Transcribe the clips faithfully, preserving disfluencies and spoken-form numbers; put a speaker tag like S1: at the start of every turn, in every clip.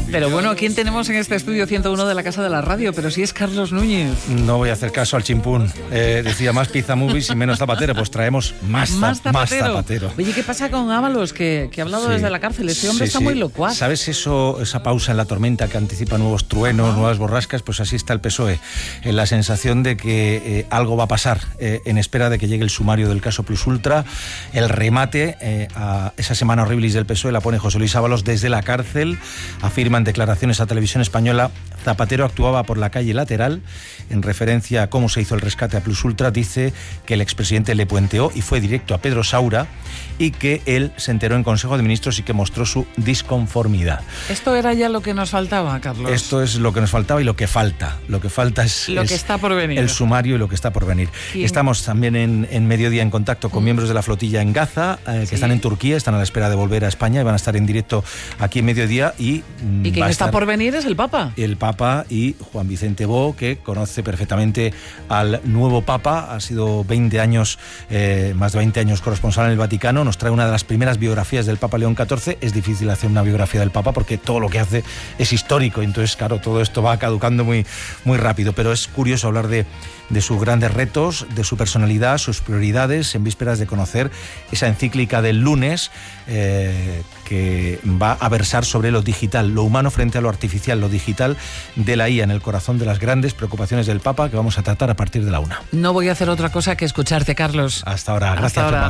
S1: Pero bueno, ¿quién tenemos en este estudio ciento uno de la Casa de la Radio? Pero si es Carlos Núñez.
S2: No voy a hacer caso al chimpún. Eh, decía más pizza movies y menos zapatero. Pues traemos más,
S1: más,
S2: za-
S1: zapatero.
S2: más zapatero.
S1: Oye, ¿qué pasa con Ábalos, que, que ha hablado sí. desde la cárcel? Este hombre
S2: sí,
S1: está
S2: sí.
S1: muy locuaz.
S2: ¿Sabes eso, esa pausa en la tormenta que anticipa nuevos truenos, ah. nuevas borrascas? Pues así está el P S O E. En la sensación de que eh, algo va a pasar eh, en espera de que llegue el sumario del caso Plus Ultra. El remate eh, a esa semana horribilis del P S O E la pone José Luis Ábalos desde la cárcel. Afirma en declaraciones a Televisión Española: Zapatero actuaba por la calle lateral. En referencia a cómo se hizo el rescate a Plus Ultra, dice que el expresidente le puenteó y fue directo a Pedro Saura, y que él se enteró en Consejo de Ministros y que mostró su disconformidad.
S1: Esto era ya lo que nos faltaba, Carlos.
S2: Esto es lo que nos faltaba y lo que falta. Lo que falta es,
S1: lo
S2: es
S1: que está por venir.
S2: El sumario y lo que está por venir. ¿Quién? Estamos también en, en Mediodía en contacto con mm. miembros de la flotilla en Gaza, eh, que sí. están en Turquía, están a la espera de volver a España y van a estar en directo aquí en Mediodía. Y,
S1: ¿Y quien está por venir es el Papa?
S2: El Papa y Juan Vicente Bó, que conoce perfectamente al nuevo Papa. Ha sido veinte años, eh, más de veinte años corresponsal en el Vaticano. Nos trae una de las primeras biografías del Papa León catorce. Es difícil hacer una biografía del Papa porque todo lo que hace es histórico. Entonces, claro, todo esto va caducando muy, muy rápido. Pero es curioso hablar de, de sus grandes retos, de su personalidad, sus prioridades, en vísperas de conocer esa encíclica del lunes eh, que va a versar sobre lo digital, lo humano frente a lo artificial, lo digital de la I A en el corazón de las grandes preocupaciones del Papa, que vamos a tratar a partir de la una.
S1: No voy a hacer otra cosa que escucharte, Carlos.
S2: Hasta ahora. Gracias,
S1: Hasta ahora.
S2: Pepa.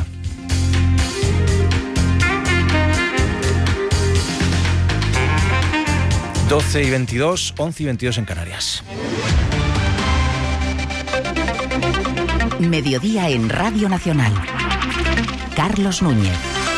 S2: doce y veintidós, once y veintidós en Canarias.
S3: Mediodía en Radio Nacional. Carlos Núñez.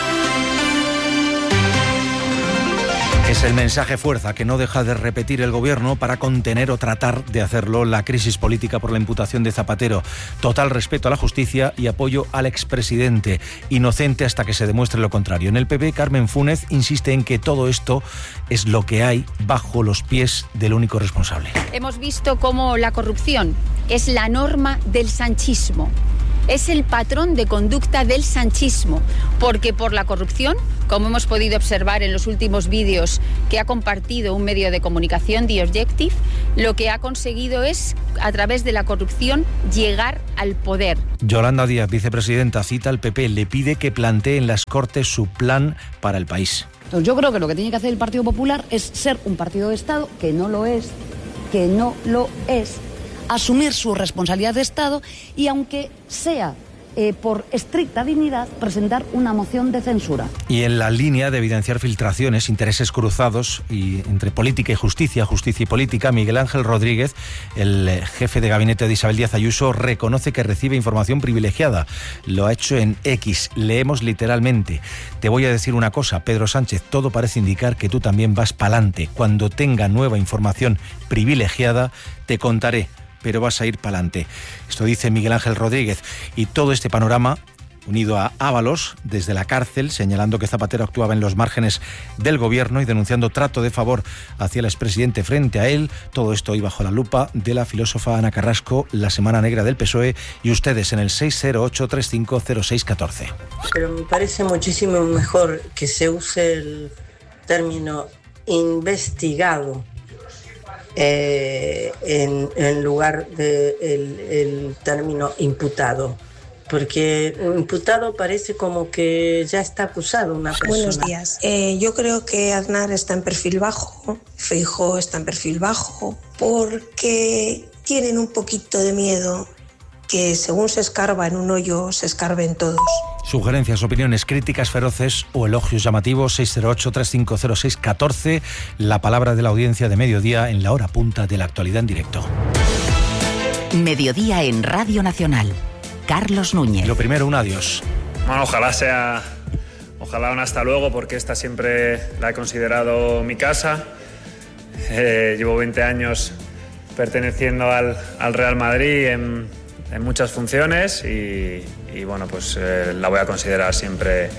S2: Es el mensaje fuerza que no deja de repetir el gobierno para contener o tratar de hacerlo la crisis política por la imputación de Zapatero. Total respeto a la justicia y apoyo al expresidente, inocente hasta que se demuestre lo contrario. En el P P, Carmen Fúnez insiste en que todo esto es lo que hay bajo los pies del único responsable.
S4: Hemos visto cómo la corrupción es la norma del sanchismo. Es el patrón de conducta del sanchismo, porque por la corrupción, como hemos podido observar en los últimos vídeos que ha compartido un medio de comunicación, The Objective, lo que ha conseguido es, a través de la corrupción, llegar al poder.
S2: Yolanda Díaz, vicepresidenta, cita al P P, le pide que plantee en las Cortes su plan para el país.
S5: Entonces, yo creo que lo que tiene que hacer el Partido Popular es ser un partido de Estado, que no lo es, que no lo es, asumir su responsabilidad de Estado y, aunque sea eh, por estricta dignidad, presentar una moción de censura.
S2: Y en la línea de evidenciar filtraciones, intereses cruzados y entre política y justicia, justicia y política, Miguel Ángel Rodríguez, el jefe de gabinete de Isabel Díaz Ayuso, reconoce que recibe información privilegiada. Lo ha hecho en X. Leemos literalmente: te voy a decir una cosa, Pedro Sánchez, todo parece indicar que tú también vas pa'lante. Cuando tenga nueva información privilegiada, te contaré, pero vas a ir para adelante. Esto dice Miguel Ángel Rodríguez. Y todo este panorama, unido a Ábalos desde la cárcel, señalando que Zapatero actuaba en los márgenes del gobierno y denunciando trato de favor hacia el expresidente frente a él, todo esto hoy bajo la lupa de la filósofa Ana Carrasco, la Semana Negra del P S O E, y ustedes en el seis cero ocho, tres cinco cero seis uno cuatro.
S6: Pero me parece muchísimo mejor que se use el término investigado Eh, en, en lugar del de el término imputado, porque imputado parece como que ya está acusado una persona.
S7: Buenos días. Eh, yo creo que Aznar está en perfil bajo, Feijóo está en perfil bajo, porque tienen un poquito de miedo que según se escarba en un hoyo, se escarben todos.
S2: Sugerencias, opiniones, críticas feroces o elogios llamativos, seis cero ocho, tres cinco cero seis uno cuatro, la palabra de la audiencia de Mediodía en la hora punta de la actualidad en directo.
S3: Mediodía en Radio Nacional. Carlos Núñez.
S2: Lo primero, un adiós.
S8: Bueno, ojalá sea, ojalá un hasta luego, porque esta siempre la he considerado mi casa. Eh, llevo veinte años perteneciendo al, al Real Madrid en, en muchas funciones y, y bueno, pues eh, la voy a considerar siempre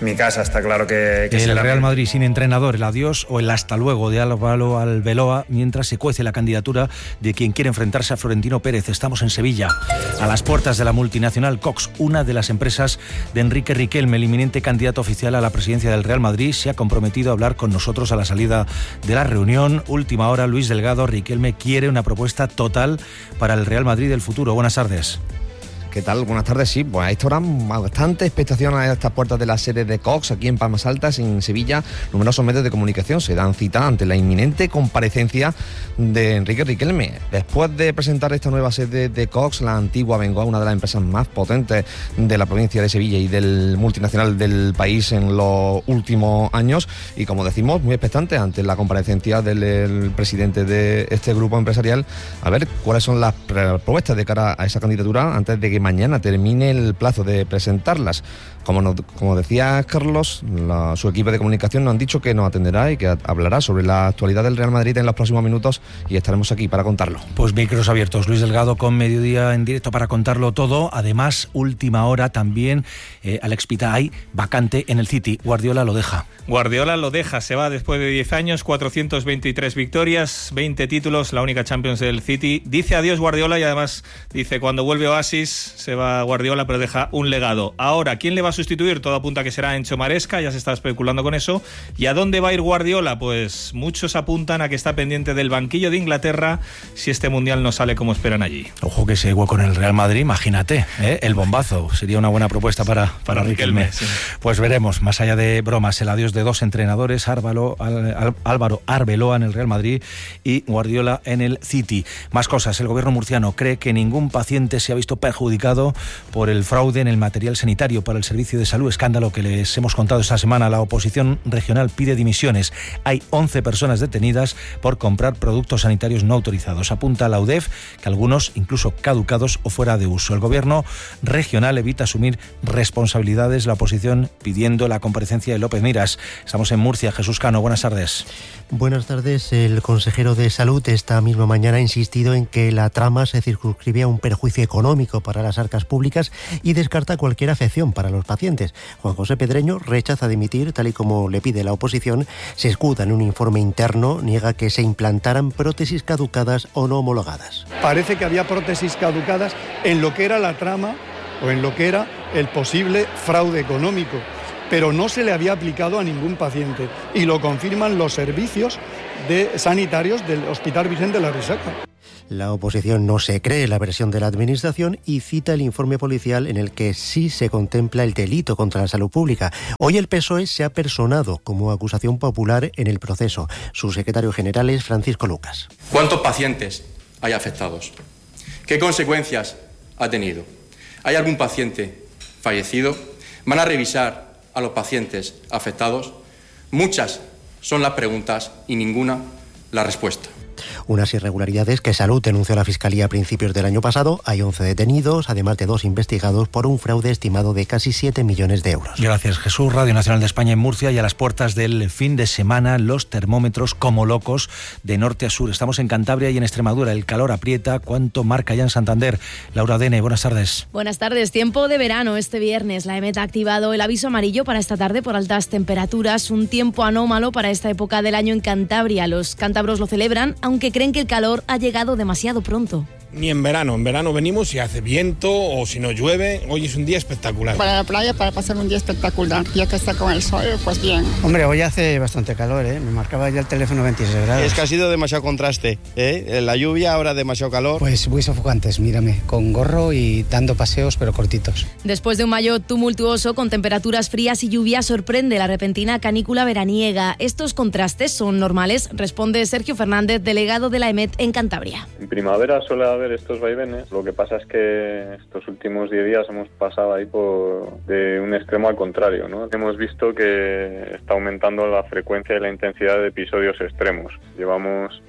S8: mi casa, está claro que... que
S2: el Real Madrid sin entrenador, el adiós o el hasta luego de Álvaro Arbeloa, mientras se cuece la candidatura de quien quiere enfrentarse a Florentino Pérez. Estamos en Sevilla, a las puertas de la multinacional Cox, una de las empresas de Enrique Riquelme, el inminente candidato oficial a la presidencia del Real Madrid. Se ha comprometido a hablar con nosotros a la salida de la reunión. Última hora, Luis Delgado. Riquelme quiere una propuesta total para el Real Madrid del futuro. Buenas tardes.
S9: ¿Qué tal? Buenas tardes. Sí, pues a esta hora bastante expectación a estas puertas de la sede de Cox, aquí en Palmas Altas, en Sevilla. Numerosos medios de comunicación se dan cita ante la inminente comparecencia de Enrique Riquelme. Después de presentar esta nueva sede de Cox, la antigua Bengoa, una de las empresas más potentes de la provincia de Sevilla y del multinacional del país en los últimos años, y como decimos, muy expectante ante la comparecencia del el presidente de este grupo empresarial, a ver cuáles son las propuestas de cara a esa candidatura antes de que mañana termine el plazo de presentarlas. Como, no, como decía Carlos, la, su equipo de comunicación nos han dicho que nos atenderá y que hablará sobre la actualidad del Real Madrid en los próximos minutos, y estaremos aquí para contarlo.
S2: Pues micros abiertos, Luis Delgado con Mediodía en directo para contarlo todo. Además, última hora también, eh, Alex Pitay, vacante en el City. Guardiola lo deja.
S10: Guardiola lo deja, se va después de diez años, cuatrocientas veintitrés victorias, veinte títulos, la única Champions del City. Dice adiós Guardiola y además dice cuando vuelve Oasis se va Guardiola, pero deja un legado. Ahora, ¿quién le va a sustituir? Todo apunta que será Enzo Maresca, ya se está especulando con eso. ¿Y a dónde va a ir Guardiola? Pues muchos apuntan a que está pendiente del banquillo de Inglaterra si este Mundial no sale como esperan allí.
S2: Ojo que ese hueco en el Real Madrid, imagínate, ¿eh? El bombazo, sería una buena propuesta para, para, para Riquelme. Sí. Pues veremos, más allá de bromas, el adiós de dos entrenadores, Álvaro, Álvaro Arbeloa en el Real Madrid y Guardiola en el City. Más cosas, el gobierno murciano cree que ningún paciente se ha visto perjudicado por el fraude en el material sanitario para el servicio de salud, escándalo que les hemos contado esta semana. La oposición regional pide dimisiones. Hay once personas detenidas por comprar productos sanitarios no autorizados. Apunta la U D E F que algunos incluso caducados o fuera de uso. El gobierno regional evita asumir responsabilidades, la oposición pidiendo la comparecencia de López Miras. Estamos en Murcia. Jesús Cano, buenas tardes.
S11: Buenas tardes. El consejero de Salud esta misma mañana ha insistido en que la trama se circunscribe a un perjuicio económico para las arcas públicas y descarta cualquier afección para los pacientes. Juan José Pedreño rechaza dimitir, tal y como le pide la oposición, se escuda en un informe interno, niega que se implantaran prótesis caducadas o no homologadas.
S12: Parece que había prótesis caducadas en lo que era la trama o en lo que era el posible fraude económico, pero no se le había aplicado a ningún paciente, y lo confirman los servicios de sanitarios del Hospital Vicente de la Risaca.
S11: La oposición no se cree la versión de la Administración y cita el informe policial en el que sí se contempla el delito contra la salud pública. Hoy el P S O E se ha personado como acusación popular en el proceso. Su secretario general es Francisco Lucas.
S13: ¿Cuántos pacientes hay afectados? ¿Qué consecuencias ha tenido? ¿Hay algún paciente fallecido? ¿Van a revisar a los pacientes afectados? Muchas son las preguntas y ninguna la respuesta.
S11: Unas irregularidades que Salud denunció a la Fiscalía a principios del año pasado. Hay once detenidos, además de dos investigados por un fraude estimado de casi siete millones de euros.
S2: Gracias, Jesús. Radio Nacional de España en Murcia, y a las puertas del fin de semana los termómetros como locos de norte a sur. Estamos en Cantabria y en Extremadura. El calor aprieta. ¿Cuánto marca ya en Santander? Laura Dene, buenas tardes.
S14: Buenas tardes. Tiempo de verano este viernes. La EMET ha activado el aviso amarillo para esta tarde por altas temperaturas. Un tiempo anómalo para esta época del año en Cantabria. Los cántabros lo celebran, aunque creen que el calor ha llegado demasiado pronto.
S15: Ni en verano, en verano venimos y hace viento o si no llueve, hoy es un día espectacular.
S16: Para la playa, para pasar un día espectacular, ya que está con el sol, pues bien.
S17: Hombre, hoy hace bastante calor, ¿eh? Me marcaba ya el teléfono veintiséis grados.
S18: Es que ha sido demasiado contraste, ¿eh? La lluvia, ahora demasiado calor.
S17: Pues muy sofocantes, mírame, con gorro y dando paseos pero cortitos.
S14: Después de un mayo tumultuoso con temperaturas frías y lluvia, sorprende la repentina canícula veraniega. Estos contrastes son normales, responde Sergio Fernández, delegado de la EMET en Cantabria.
S19: En primavera suele haber estos vaivenes, lo que pasa es que estos últimos diez días hemos pasado ahí por de un extremo al contrario, ¿no? Hemos visto que está aumentando la frecuencia y la intensidad de episodios extremos. Llevamos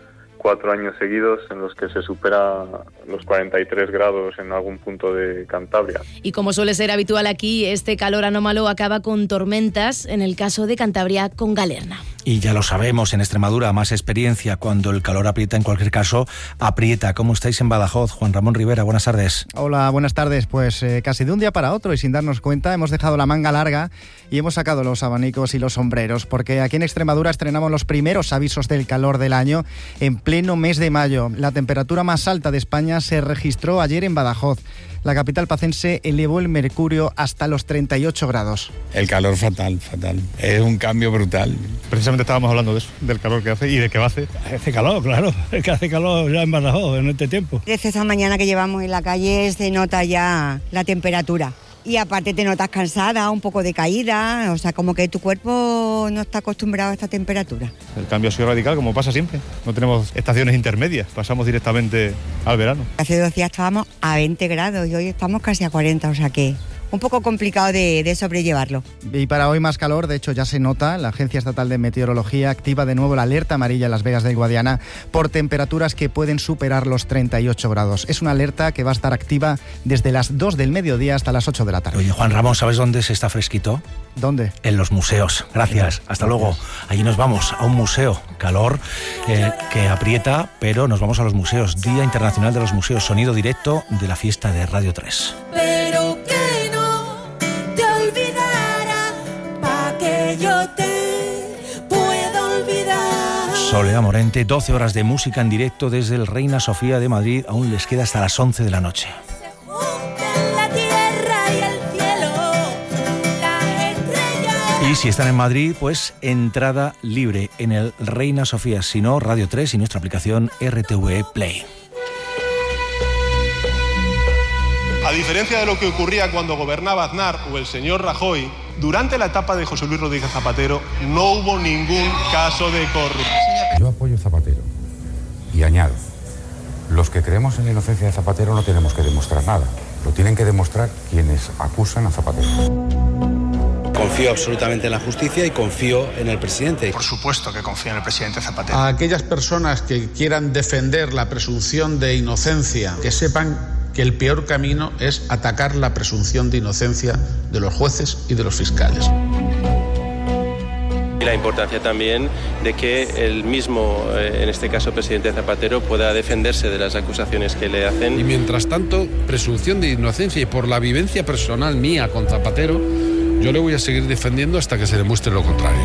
S19: cuatro años seguidos en los que se supera los cuarenta y tres grados en algún punto de Cantabria.
S14: Y como suele ser habitual aquí, este calor anómalo acaba con tormentas, en el caso de Cantabria con Galerna.
S2: Y ya lo sabemos, en Extremadura más experiencia, cuando el calor aprieta, en cualquier caso, aprieta. ¿Cómo estáis en Badajoz? Juan Ramón Rivera, buenas tardes.
S20: Hola, buenas tardes. Pues eh, casi de un día para otro y sin darnos cuenta hemos dejado la manga larga y hemos sacado los abanicos y los sombreros, porque aquí en Extremadura estrenamos los primeros avisos del calor del año en pleno mes de mayo. La temperatura más alta de España se registró ayer en Badajoz. La capital pacense elevó el mercurio hasta los treinta y ocho grados.
S15: El calor fatal, fatal. Es un cambio brutal.
S21: Precisamente estábamos hablando de eso, del calor que hace y de qué va a hacer.
S22: Hace calor, claro. Es que hace calor ya en Badajoz en este tiempo.
S23: Desde esta mañana que llevamos en la calle se nota ya la temperatura. Y aparte te notas cansada, un poco decaída, o sea, como que tu cuerpo no está acostumbrado a esta temperatura.
S21: El cambio ha sido radical, como pasa siempre. No tenemos estaciones intermedias, pasamos directamente al verano.
S23: Hace dos días estábamos a veinte grados y hoy estamos casi a cuarenta, o sea que un poco complicado de, de sobrellevarlo.
S20: Y para hoy más calor, de hecho ya se nota, la Agencia Estatal de Meteorología activa de nuevo la alerta amarilla en Las Vegas del Guadiana por temperaturas que pueden superar los treinta y ocho grados. Es una alerta que va a estar activa desde las dos del mediodía hasta las ocho de la tarde.
S2: Oye, Juan Ramón, ¿sabes dónde se está fresquito?
S20: ¿Dónde?
S2: En los museos. Gracias. Hasta luego. Allí nos vamos a un museo. Calor eh, que aprieta, pero nos vamos a los museos. Día Internacional de los Museos. Sonido directo de la fiesta de Radio tres.
S24: Pero que no te olvidara, pa' que yo te pueda olvidar.
S2: Soledad Morente, doce horas de música en directo desde el Reina Sofía de Madrid. Aún les queda hasta las once de la noche. Y si están en Madrid, pues entrada libre en el Reina Sofía, si no, Radio tres y nuestra aplicación R T V E Play.
S25: A diferencia de lo que ocurría cuando gobernaba Aznar o el señor Rajoy, durante la etapa de José Luis Rodríguez Zapatero no hubo ningún caso de corrupción.
S26: Yo apoyo a Zapatero y añado, los que creemos en la inocencia de Zapatero no tenemos que demostrar nada, lo tienen que demostrar quienes acusan a Zapatero.
S27: Confío absolutamente en la justicia y confío en el presidente.
S28: Por supuesto que confío en el presidente Zapatero.
S29: A aquellas personas que quieran defender la presunción de inocencia, que sepan que el peor camino es atacar la presunción de inocencia de los jueces y de los fiscales.
S30: Y la importancia también de que el mismo, en este caso presidente Zapatero, pueda defenderse de las acusaciones que le hacen.
S31: Y mientras tanto, presunción de inocencia y por la vivencia personal mía con Zapatero, yo le voy a seguir defendiendo hasta que se demuestre lo contrario.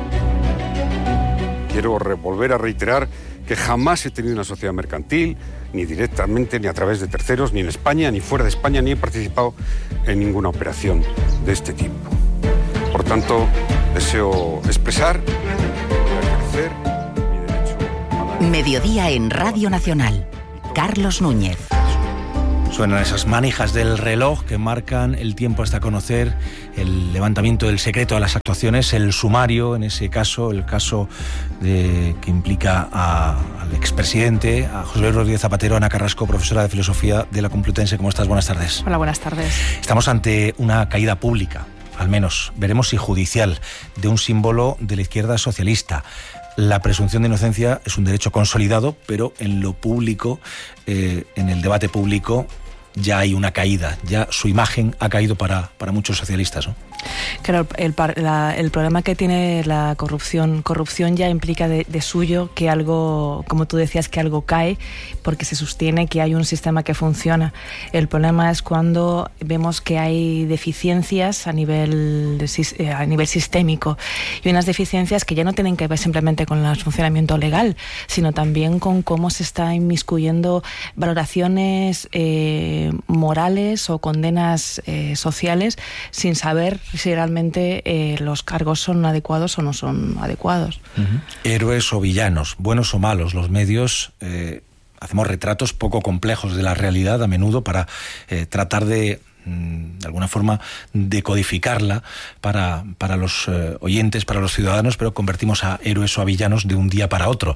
S32: Quiero volver a reiterar que jamás he tenido una sociedad mercantil, ni directamente, ni a través de terceros, ni en España, ni fuera de España, ni he participado en ninguna operación de este tipo. Por tanto, deseo expresar, ejercer mi derecho a la...
S3: Mediodía en Radio Nacional. Carlos Núñez.
S2: Suenan esas manijas del reloj que marcan el tiempo hasta conocer el levantamiento del secreto de las actuaciones, el sumario, en ese caso, el caso de, que implica a, al expresidente, a José Luis Rodríguez Zapatero. Ana Carrasco, profesora de Filosofía de la Complutense. ¿Cómo estás? Buenas tardes.
S1: Hola, buenas tardes.
S2: Estamos ante una caída pública, al menos, veremos si judicial, de un símbolo de la izquierda socialista. La presunción de inocencia es un derecho consolidado, pero en lo público, eh, en el debate público, ya hay una caída, ya su imagen ha caído para, para muchos socialistas, ¿no?
S33: Claro, el, la, el problema que tiene la corrupción, corrupción ya implica de, de suyo que algo, como tú decías, que algo cae porque se sostiene que hay un sistema que funciona. El problema es cuando vemos que hay deficiencias a nivel, de, a nivel sistémico y unas deficiencias que ya no tienen que ver simplemente con el funcionamiento legal, sino también con cómo se está inmiscuyendo valoraciones eh, morales o condenas eh, sociales sin saber si realmente eh, los cargos son adecuados o no son adecuados.
S2: Uh-huh. Héroes o villanos, buenos o malos, los medios eh, hacemos retratos poco complejos de la realidad a menudo para eh, tratar de de alguna forma decodificarla para, para los eh, oyentes, para los ciudadanos, pero convertimos a héroes o a villanos de un día para otro.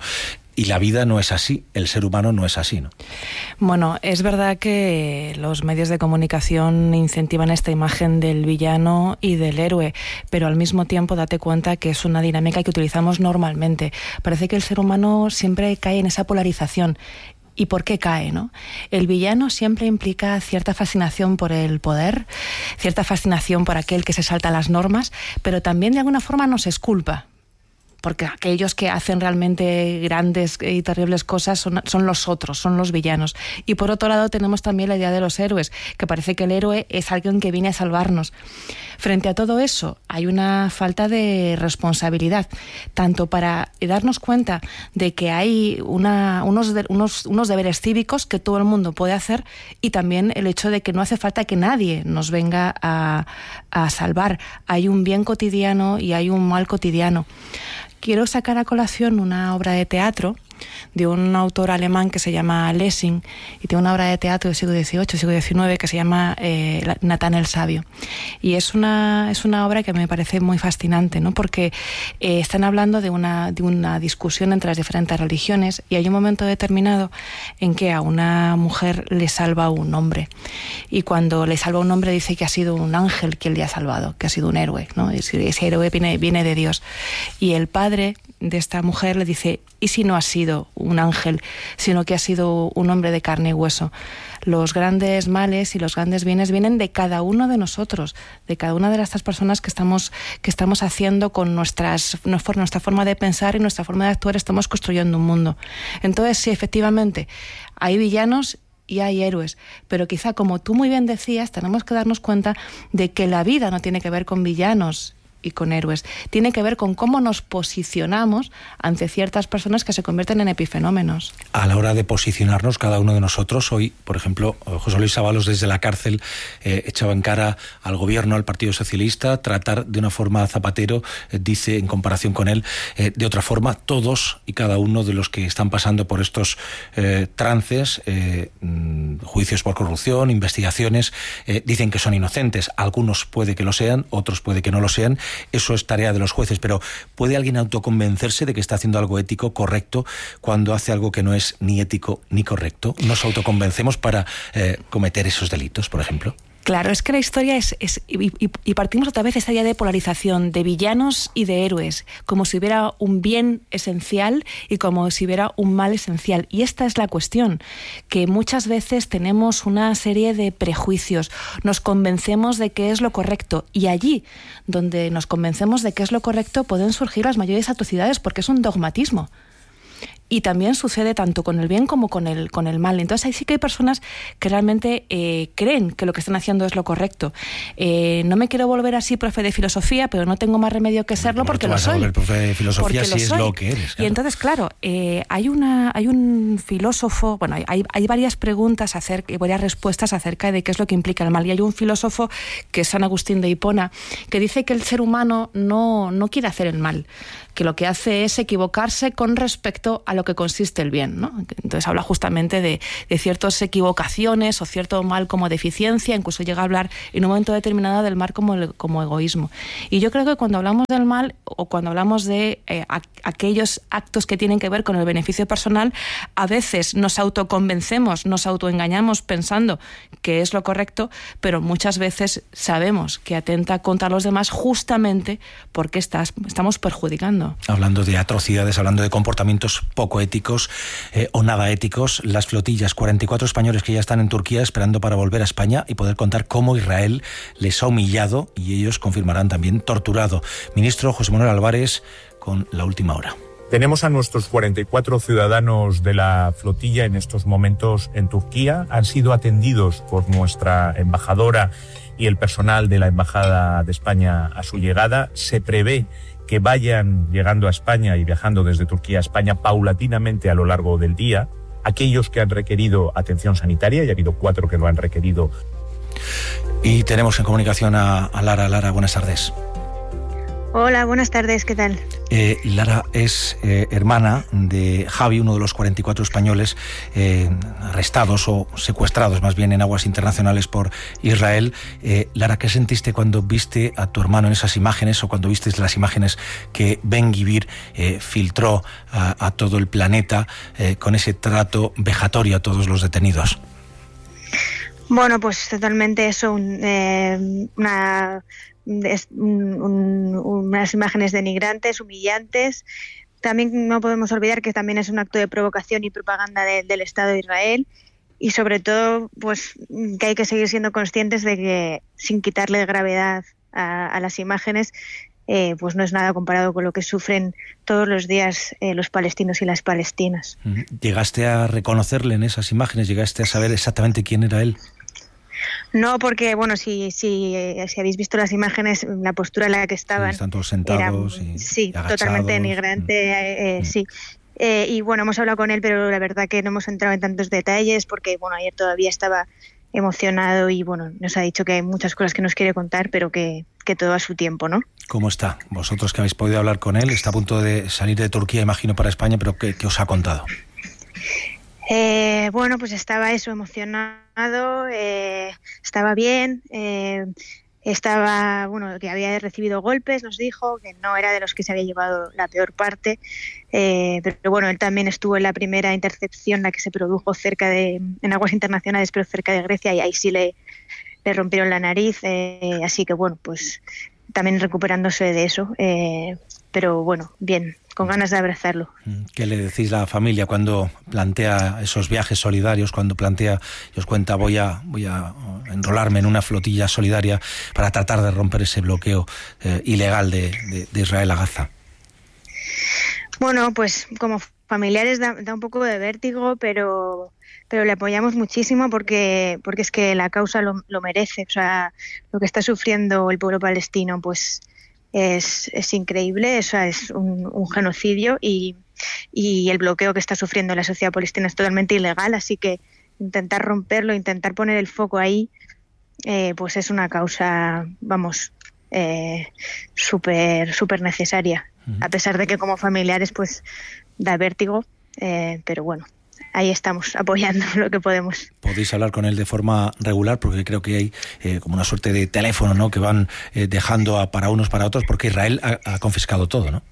S2: Y la vida no es así, el ser humano no es así, ¿no?
S33: Bueno, es verdad que los medios de comunicación incentivan esta imagen del villano y del héroe, pero al mismo tiempo date cuenta que es una dinámica que utilizamos normalmente. Parece que el ser humano siempre cae en esa polarización. ¿Y por qué cae, no? El villano siempre implica cierta fascinación por el poder, cierta fascinación por aquel que se salta las normas, pero también de alguna forma nos exculpa. Porque aquellos que hacen realmente grandes y terribles cosas son, son los otros, son los villanos. Y por otro lado tenemos también la idea de los héroes, que parece que el héroe es alguien que viene a salvarnos. Frente a todo eso, hay una falta de responsabilidad, tanto para darnos cuenta de que hay una, unos, de, unos, unos deberes cívicos que todo el mundo puede hacer, y también el hecho de que no hace falta que nadie nos venga a, a salvar. Hay un bien cotidiano y hay un mal cotidiano. Quiero sacar a colación una obra de teatro de un autor alemán que se llama Lessing, y tiene una obra de teatro del siglo dieciocho, siglo diecinueve, que se llama eh, Natán el Sabio. Y es una, es una obra que me parece muy fascinante, ¿no? Porque eh, están hablando de una, de una discusión entre las diferentes religiones, y hay un momento determinado en que a una mujer le salva un hombre. Y cuando le salva un hombre dice que ha sido un ángel quien le ha salvado, que ha sido un héroe, ¿no? Ese, ese héroe viene, viene de Dios. Y el padre de esta mujer le dice: ¿y si no ha sido un ángel, sino que ha sido un hombre de carne y hueso? Los grandes males y los grandes bienes vienen de cada uno de nosotros, de cada una de estas personas que estamos, que estamos haciendo con nuestras, nuestra forma de pensar y nuestra forma de actuar, estamos construyendo un mundo. Entonces, sí, efectivamente, hay villanos y hay héroes, pero quizá, como tú muy bien decías, tenemos que darnos cuenta de que la vida no tiene que ver con villanos y con héroes, tiene que ver con cómo nos posicionamos ante ciertas personas que se convierten en epifenómenos.
S2: A la hora de posicionarnos cada uno de nosotros, hoy, por ejemplo, José Luis Ábalos desde la cárcel eh, echaba en cara al gobierno, al Partido Socialista, tratar de una forma a Zapatero, eh, dice en comparación con él, eh, de otra forma. Todos y cada uno de los que están pasando por estos eh, trances, eh, juicios por corrupción, investigaciones, eh, dicen que son inocentes. Algunos puede que lo sean, otros puede que no lo sean. Eso es tarea de los jueces, pero ¿puede alguien autoconvencerse de que está haciendo algo ético, correcto, cuando hace algo que no es ni ético ni correcto? ¿Nos autoconvencemos para eh, cometer esos delitos, por ejemplo?
S33: Claro, es que la historia es... es y, y, y partimos otra vez de esta idea de polarización, de villanos y de héroes, como si hubiera un bien esencial y como si hubiera un mal esencial. Y esta es la cuestión, que muchas veces tenemos una serie de prejuicios, nos convencemos de que es lo correcto, y allí donde nos convencemos de que es lo correcto pueden surgir las mayores atrocidades, porque es un dogmatismo. Y también sucede tanto con el bien como con el, con el mal. Entonces ahí sí que hay personas que realmente eh, creen que lo que están haciendo es lo correcto. Eh, no me quiero volver así profe de filosofía, pero no tengo más remedio que serlo porque lo soy.
S2: Vas a volver profe de filosofía si
S33: lo
S2: es
S33: soy.
S2: Lo que eres. Claro.
S33: Y entonces, claro, eh, hay, una, hay un filósofo, bueno, hay, hay varias preguntas acerca, y varias respuestas acerca de qué es lo que implica el mal. Y hay un filósofo, que es San Agustín de Hipona, que dice que el ser humano no, no quiere hacer el mal, que lo que hace es equivocarse con respecto a lo que consiste el bien, ¿no? Entonces habla justamente de, de ciertas equivocaciones o cierto mal como deficiencia, incluso llega a hablar en un momento determinado del mal como, el, como egoísmo. Y yo creo que cuando hablamos del mal, o cuando hablamos de eh, a, aquellos actos que tienen que ver con el beneficio personal, a veces nos autoconvencemos, nos autoengañamos pensando que es lo correcto, pero muchas veces sabemos que atenta contra los demás justamente porque estás, estamos perjudicando.
S2: Hablando de atrocidades, hablando de comportamientos poco éticos eh, o nada éticos, las flotillas, cuarenta y cuatro españoles que ya están en Turquía esperando para volver a España y poder contar cómo Israel les ha humillado, y ellos confirmarán también torturado. Ministro José Manuel Álvarez con la última hora.
S4: Tenemos a nuestros cuarenta y cuatro ciudadanos de la flotilla en estos momentos en Turquía. Han sido atendidos por nuestra embajadora y el personal de la Embajada de España a su llegada. Se prevé que vayan llegando a España y viajando desde Turquía a España paulatinamente a lo largo del día. Aquellos que han requerido atención sanitaria, y ha habido cuatro que lo han requerido.
S2: Y tenemos en comunicación a, a Lara. Lara, buenas tardes.
S5: Hola, buenas tardes, ¿qué tal?
S2: Eh, Lara es eh, hermana de Javi, uno de los cuarenta y cuatro españoles eh, arrestados o secuestrados más bien en aguas internacionales por Israel. Eh, Lara, ¿qué sentiste cuando viste a tu hermano en esas imágenes o cuando viste las imágenes que Ben Gvir eh, filtró a, a todo el planeta eh, con ese trato vejatorio a todos los detenidos?
S5: Bueno, pues totalmente eso, un, eh, una... Es un, un, unas imágenes denigrantes, humillantes. También no podemos olvidar que también es un acto de provocación y propaganda de, del Estado de Israel, y sobre todo pues que hay que seguir siendo conscientes de que, sin quitarle gravedad a, a las imágenes, eh, pues no es nada comparado con lo que sufren todos los días eh, los palestinos y las palestinas.
S2: ¿Llegaste a reconocerle en esas imágenes? ¿Llegaste a saber exactamente quién era él?
S5: No, porque, bueno, si, si, si habéis visto las imágenes, la postura en la que estaban... Sí,
S2: están todos sentados
S5: era,
S2: y,
S5: sí,
S2: y agachados.
S5: Totalmente denigrante, mm. eh, eh, mm. sí. Eh, y bueno, hemos hablado con él, pero la verdad que no hemos entrado en tantos detalles porque, bueno, ayer todavía estaba emocionado y, bueno, nos ha dicho que hay muchas cosas que nos quiere contar, pero que, que todo a su tiempo, ¿no?
S2: ¿Cómo está? Vosotros que habéis podido hablar con él, está a punto de salir de Turquía, imagino, para España, pero ¿qué, qué os ha contado?
S5: Eh, bueno, pues estaba eso, emocionado, eh, estaba bien, eh, estaba, bueno, que había recibido golpes, nos dijo, que no era de los que se había llevado la peor parte, eh, pero bueno, él también estuvo en la primera intercepción, la que se produjo cerca de, en aguas internacionales, pero cerca de Grecia, y ahí sí le, le rompieron la nariz, eh, así que bueno, pues también recuperándose de eso, eh, pero bueno, bien, con ganas de abrazarlo.
S2: ¿Qué le decís a la familia cuando plantea esos viajes solidarios, cuando plantea y os cuenta voy a voy a enrolarme en una flotilla solidaria para tratar de romper ese bloqueo eh, ilegal de, de, de Israel a Gaza?
S5: Bueno, pues como familiares da, da un poco de vértigo, pero pero le apoyamos muchísimo porque porque es que la causa lo, lo merece. O sea, lo que está sufriendo el pueblo palestino, pues Es, es increíble, o sea, es un, un genocidio y, y el bloqueo que está sufriendo la sociedad palestina es totalmente ilegal, así que intentar romperlo, intentar poner el foco ahí, eh, pues es una causa, vamos, eh, súper súper necesaria, uh-huh. a pesar de que como familiares pues da vértigo, eh, pero bueno. Ahí estamos, apoyando lo que podemos.
S2: Podéis hablar con él de forma regular, porque creo que hay eh, como una suerte de teléfono, ¿no?, que van eh, dejando a, para unos para otros, porque Israel ha, ha confiscado todo, ¿no?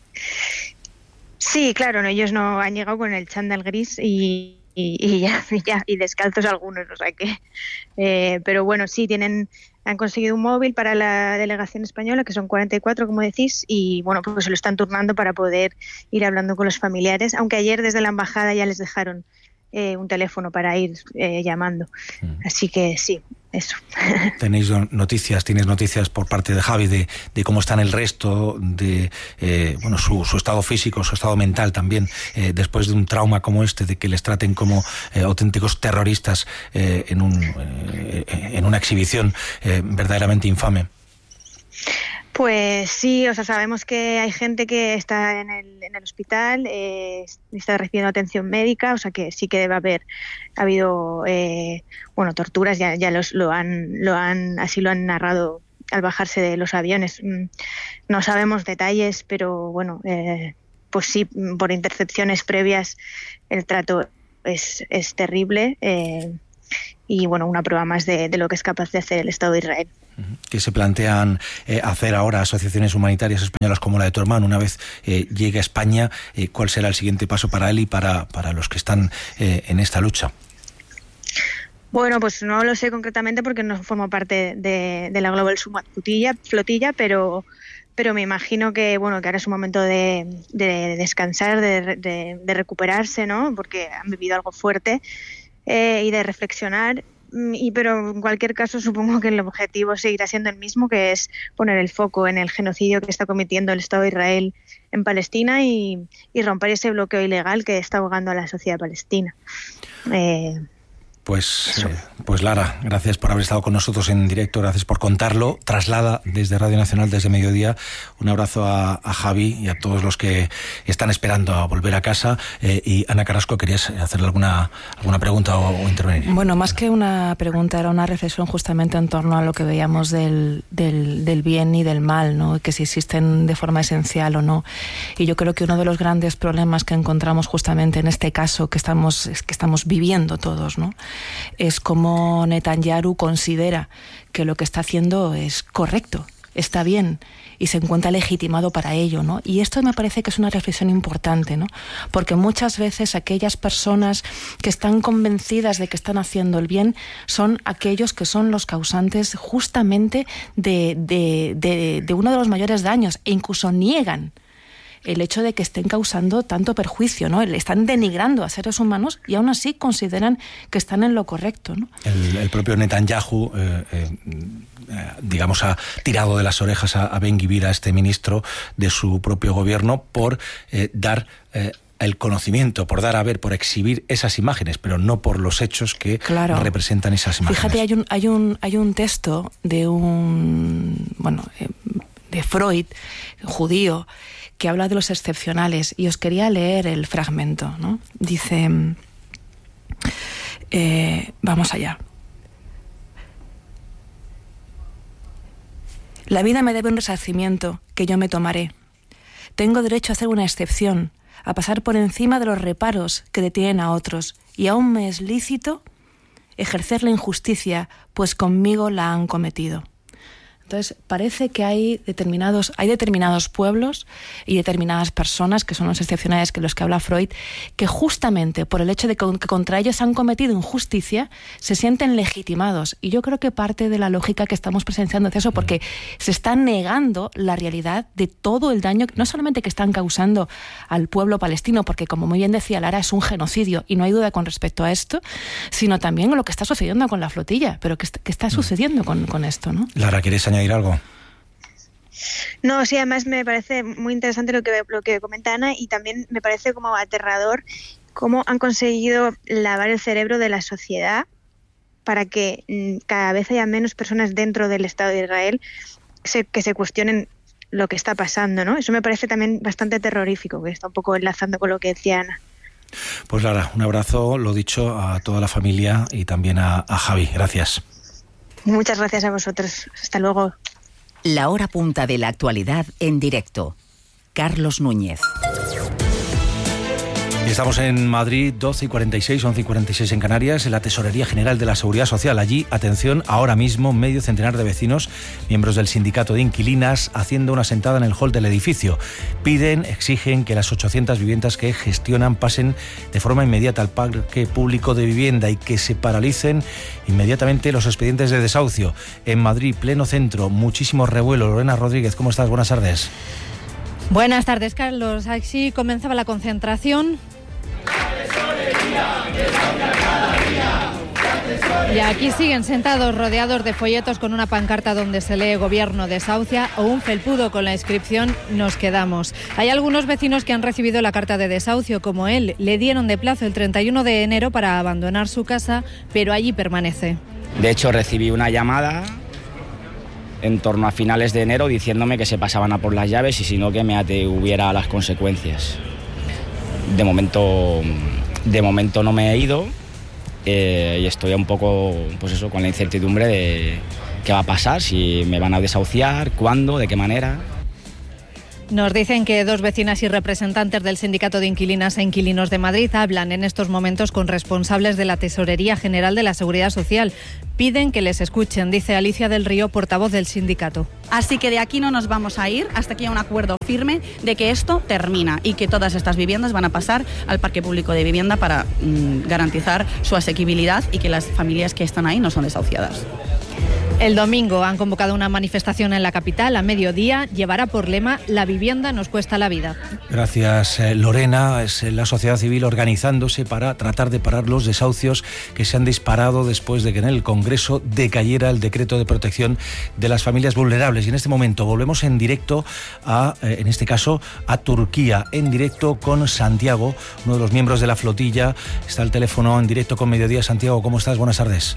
S5: Sí, claro, no, ellos no han llegado con el chándal gris y, y, y ya, y ya, y descalzos algunos, o sea que... Eh, pero bueno, sí, tienen... Han conseguido un móvil para la delegación española, que son cuarenta y cuatro, como decís, y bueno, pues se lo están turnando para poder ir hablando con los familiares, aunque ayer desde la embajada ya les dejaron eh, un teléfono para ir eh, llamando. Mm. Así que sí, eso.
S2: ¿Tenéis noticias, tienes noticias por parte de Javi de, de cómo están el resto, de eh, bueno su, su estado físico, su estado mental también, eh, después de un trauma como este, de que les traten como eh, auténticos terroristas eh, en, un, eh, en una exhibición eh, verdaderamente infame?
S5: Pues sí, o sea, sabemos que hay gente que está en el, en el hospital, eh, está recibiendo atención médica, o sea que sí que debe haber ha habido eh, bueno, torturas, ya, ya los, lo han, lo han, así lo han narrado al bajarse de los aviones. No sabemos detalles, pero bueno, eh, pues sí, por intercepciones previas el trato es, es terrible eh, y bueno, una prueba más de, de lo que es capaz de hacer el Estado de Israel.
S2: ¿Qué se plantean eh, hacer ahora asociaciones humanitarias españolas como la de tu hermano una vez eh, llegue a España? Eh, ¿Cuál será el siguiente paso para él y para, para los que están eh, en esta lucha?
S5: Bueno, pues no lo sé concretamente porque no formo parte de, de la Global Summit flotilla, flotilla pero, pero me imagino que bueno que ahora es un momento de, de descansar, de, de, de recuperarse, ¿no? Porque han vivido algo fuerte eh, y de reflexionar. Y pero en cualquier caso supongo que el objetivo seguirá siendo el mismo, que es poner el foco en el genocidio que está cometiendo el Estado de Israel en Palestina y, y romper ese bloqueo ilegal que está ahogando a la sociedad palestina. Eh,
S2: Pues, eh, pues Lara, gracias por haber estado con nosotros en directo, gracias por contarlo. Traslada desde Radio Nacional, desde mediodía, un abrazo a, a Javi y a todos los que están esperando a volver a casa. Eh, y Ana Carrasco, ¿querías hacerle alguna, alguna pregunta o, o intervenir?
S33: Bueno, más que una pregunta, era una reflexión justamente en torno a lo que veíamos del, del, del bien y del mal, ¿no? Que si existen de forma esencial o no. Y yo creo que uno de los grandes problemas que encontramos justamente en este caso que estamos, que estamos viviendo todos, ¿no?, es como Netanyahu considera que lo que está haciendo es correcto, está bien y se encuentra legitimado para ello, ¿no? Y esto me parece que es una reflexión importante, ¿no? Porque muchas veces aquellas personas que están convencidas de que están haciendo el bien son aquellos que son los causantes justamente de, de, de, de uno de los mayores daños, e incluso niegan el hecho de que estén causando tanto perjuicio, ¿no? Le están denigrando a seres humanos y aún así consideran que están en lo correcto, ¿no?
S2: El, el propio Netanyahu, eh, eh, digamos, ha tirado de las orejas a, a Ben-Gvir, a este ministro de su propio gobierno, por eh, dar eh, el conocimiento, por dar a ver, por exhibir esas imágenes, pero no por los hechos que claro. representan esas imágenes.
S33: Fíjate, hay un, hay un, hay un texto de un, bueno, eh, de Freud, judío, que habla de los excepcionales, y os quería leer el fragmento, ¿no? Dice, eh, vamos allá. La vida me debe un resarcimiento que yo me tomaré. Tengo derecho a hacer una excepción, a pasar por encima de los reparos que detienen a otros, y aún me es lícito ejercer la injusticia, pues conmigo la han cometido. Entonces, parece que hay determinados, hay determinados pueblos y determinadas personas, que son los excepcionales que los que habla Freud, que justamente por el hecho de que contra ellos han cometido injusticia, se sienten legitimados. Y yo creo que parte de la lógica que estamos presenciando es eso, porque se está negando la realidad de todo el daño, no solamente que están causando al pueblo palestino, porque como muy bien decía Lara, es un genocidio, y no hay duda con respecto a esto, sino también lo que está sucediendo con la flotilla, pero que, que está sucediendo con, con esto, ¿no?
S2: Lara, ¿quieres añadir algo?
S5: No, sí, además me parece muy interesante lo que, lo que comenta Ana, y también me parece como aterrador cómo han conseguido lavar el cerebro de la sociedad para que mm, cada vez haya menos personas dentro del Estado de Israel se, que se cuestionen lo que está pasando, ¿no? Eso me parece también bastante terrorífico, que está un poco enlazando con lo que decía Ana.
S2: Pues Lara, un abrazo, lo dicho, a toda la familia y también a, a Javi. Gracias.
S5: Muchas gracias a vosotros. Hasta luego.
S3: La hora punta de la actualidad en directo. Carlos Núñez.
S2: Estamos en Madrid, doce y cuarenta y seis, once y cuarenta y seis en Canarias, en la Tesorería General de la Seguridad Social. Allí, atención, ahora mismo medio centenar de vecinos, miembros del sindicato de inquilinas, haciendo una sentada en el hall del edificio. Piden, exigen que las ochocientas viviendas que gestionan pasen de forma inmediata al parque público de vivienda y que se paralicen inmediatamente los expedientes de desahucio. En Madrid, pleno centro, muchísimo revuelo. Lorena Rodríguez, ¿cómo estás? Buenas tardes.
S6: Buenas tardes, Carlos. Así comenzaba la concentración. Y aquí siguen sentados rodeados de folletos con una pancarta donde se lee Gobierno desahucia o un felpudo con la inscripción Nos quedamos. Hay algunos vecinos que han recibido la carta de desahucio, como él. Le dieron de plazo el treinta y uno de enero para abandonar su casa, pero allí permanece.
S7: De hecho, recibí una llamada en torno a finales de enero diciéndome que se pasaban a por las llaves y si no que me atribuiera a las consecuencias. De momento, de momento no me he ido eh, y estoy un poco, pues eso, con la incertidumbre de qué va a pasar, si me van a desahuciar, cuándo, de qué manera.
S6: Nos dicen que dos vecinas y representantes del Sindicato de Inquilinas e Inquilinos de Madrid hablan en estos momentos con responsables de la Tesorería General de la Seguridad Social. Piden que les escuchen, dice Alicia del Río, portavoz del sindicato.
S8: Así que de aquí no nos vamos a ir hasta que haya un acuerdo firme de que esto termina y que todas estas viviendas van a pasar al parque público de vivienda para mmm, garantizar su asequibilidad y que las familias que están ahí no son desahuciadas.
S6: El domingo han convocado una manifestación en la capital a mediodía. Llevará por lema "La vivienda nos cuesta la vida".
S2: Gracias, eh, Lorena. Es la sociedad civil organizándose para tratar de parar los desahucios que se han disparado después de que en el Congreso decayera el decreto de protección de las familias vulnerables. Y en este momento volvemos en directo a, eh, en este caso, a Turquía, en directo con Santiago, uno de los miembros de la flotilla. Está al teléfono en directo con Mediodía. Santiago, ¿cómo estás? Buenas tardes.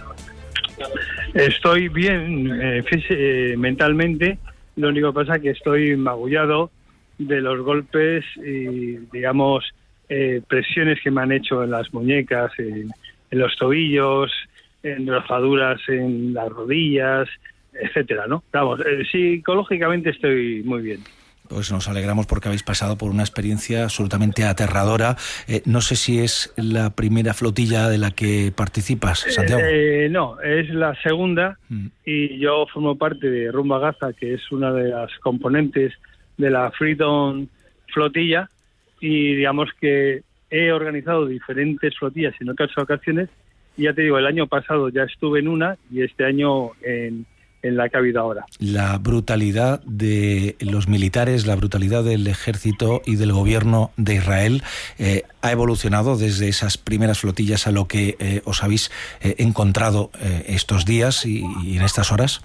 S9: Estoy bien eh, eh, mentalmente, lo único que pasa es que estoy magullado de los golpes y, digamos, eh, presiones que me han hecho en las muñecas, en, en los tobillos, en rozaduras en las rodillas, etcétera, ¿no? Vamos, eh, psicológicamente estoy muy bien.
S2: Pues nos alegramos porque habéis pasado por una experiencia absolutamente aterradora. Eh, no sé si es la primera flotilla de la que participas, Santiago.
S9: Eh, no, es la segunda mm. y yo formo parte de Rumbo a Gaza, que es una de las componentes de la Freedom Flotilla, y digamos que he organizado diferentes flotillas en otras ocasiones, y ya te digo, el año pasado ya estuve en una y este año en... en la que ha habido ahora.
S2: La brutalidad de los militares, la brutalidad del ejército y del gobierno de Israel eh, ha evolucionado desde esas primeras flotillas a lo que eh, os habéis eh, encontrado eh, estos días y, y en estas horas.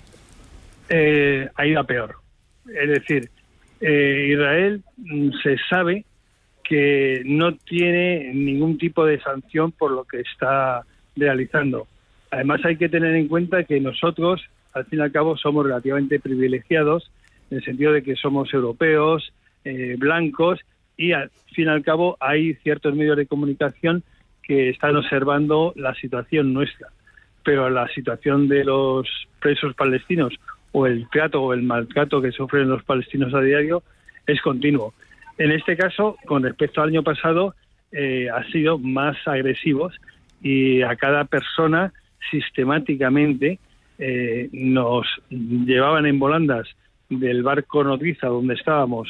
S9: Eh, ha ido a peor. Es decir, eh, Israel se sabe que no tiene ningún tipo de sanción por lo que está realizando. Además hay que tener en cuenta que nosotros, al fin y al cabo, somos relativamente privilegiados en el sentido de que somos europeos, eh, blancos, y al fin y al cabo hay ciertos medios de comunicación que están observando la situación nuestra. Pero la situación de los presos palestinos o el trato o el maltrato que sufren los palestinos a diario es continuo. En este caso, con respecto al año pasado, eh, ha sido más agresivos y a cada persona sistemáticamente Eh, nos llevaban en volandas del barco nodriza donde estábamos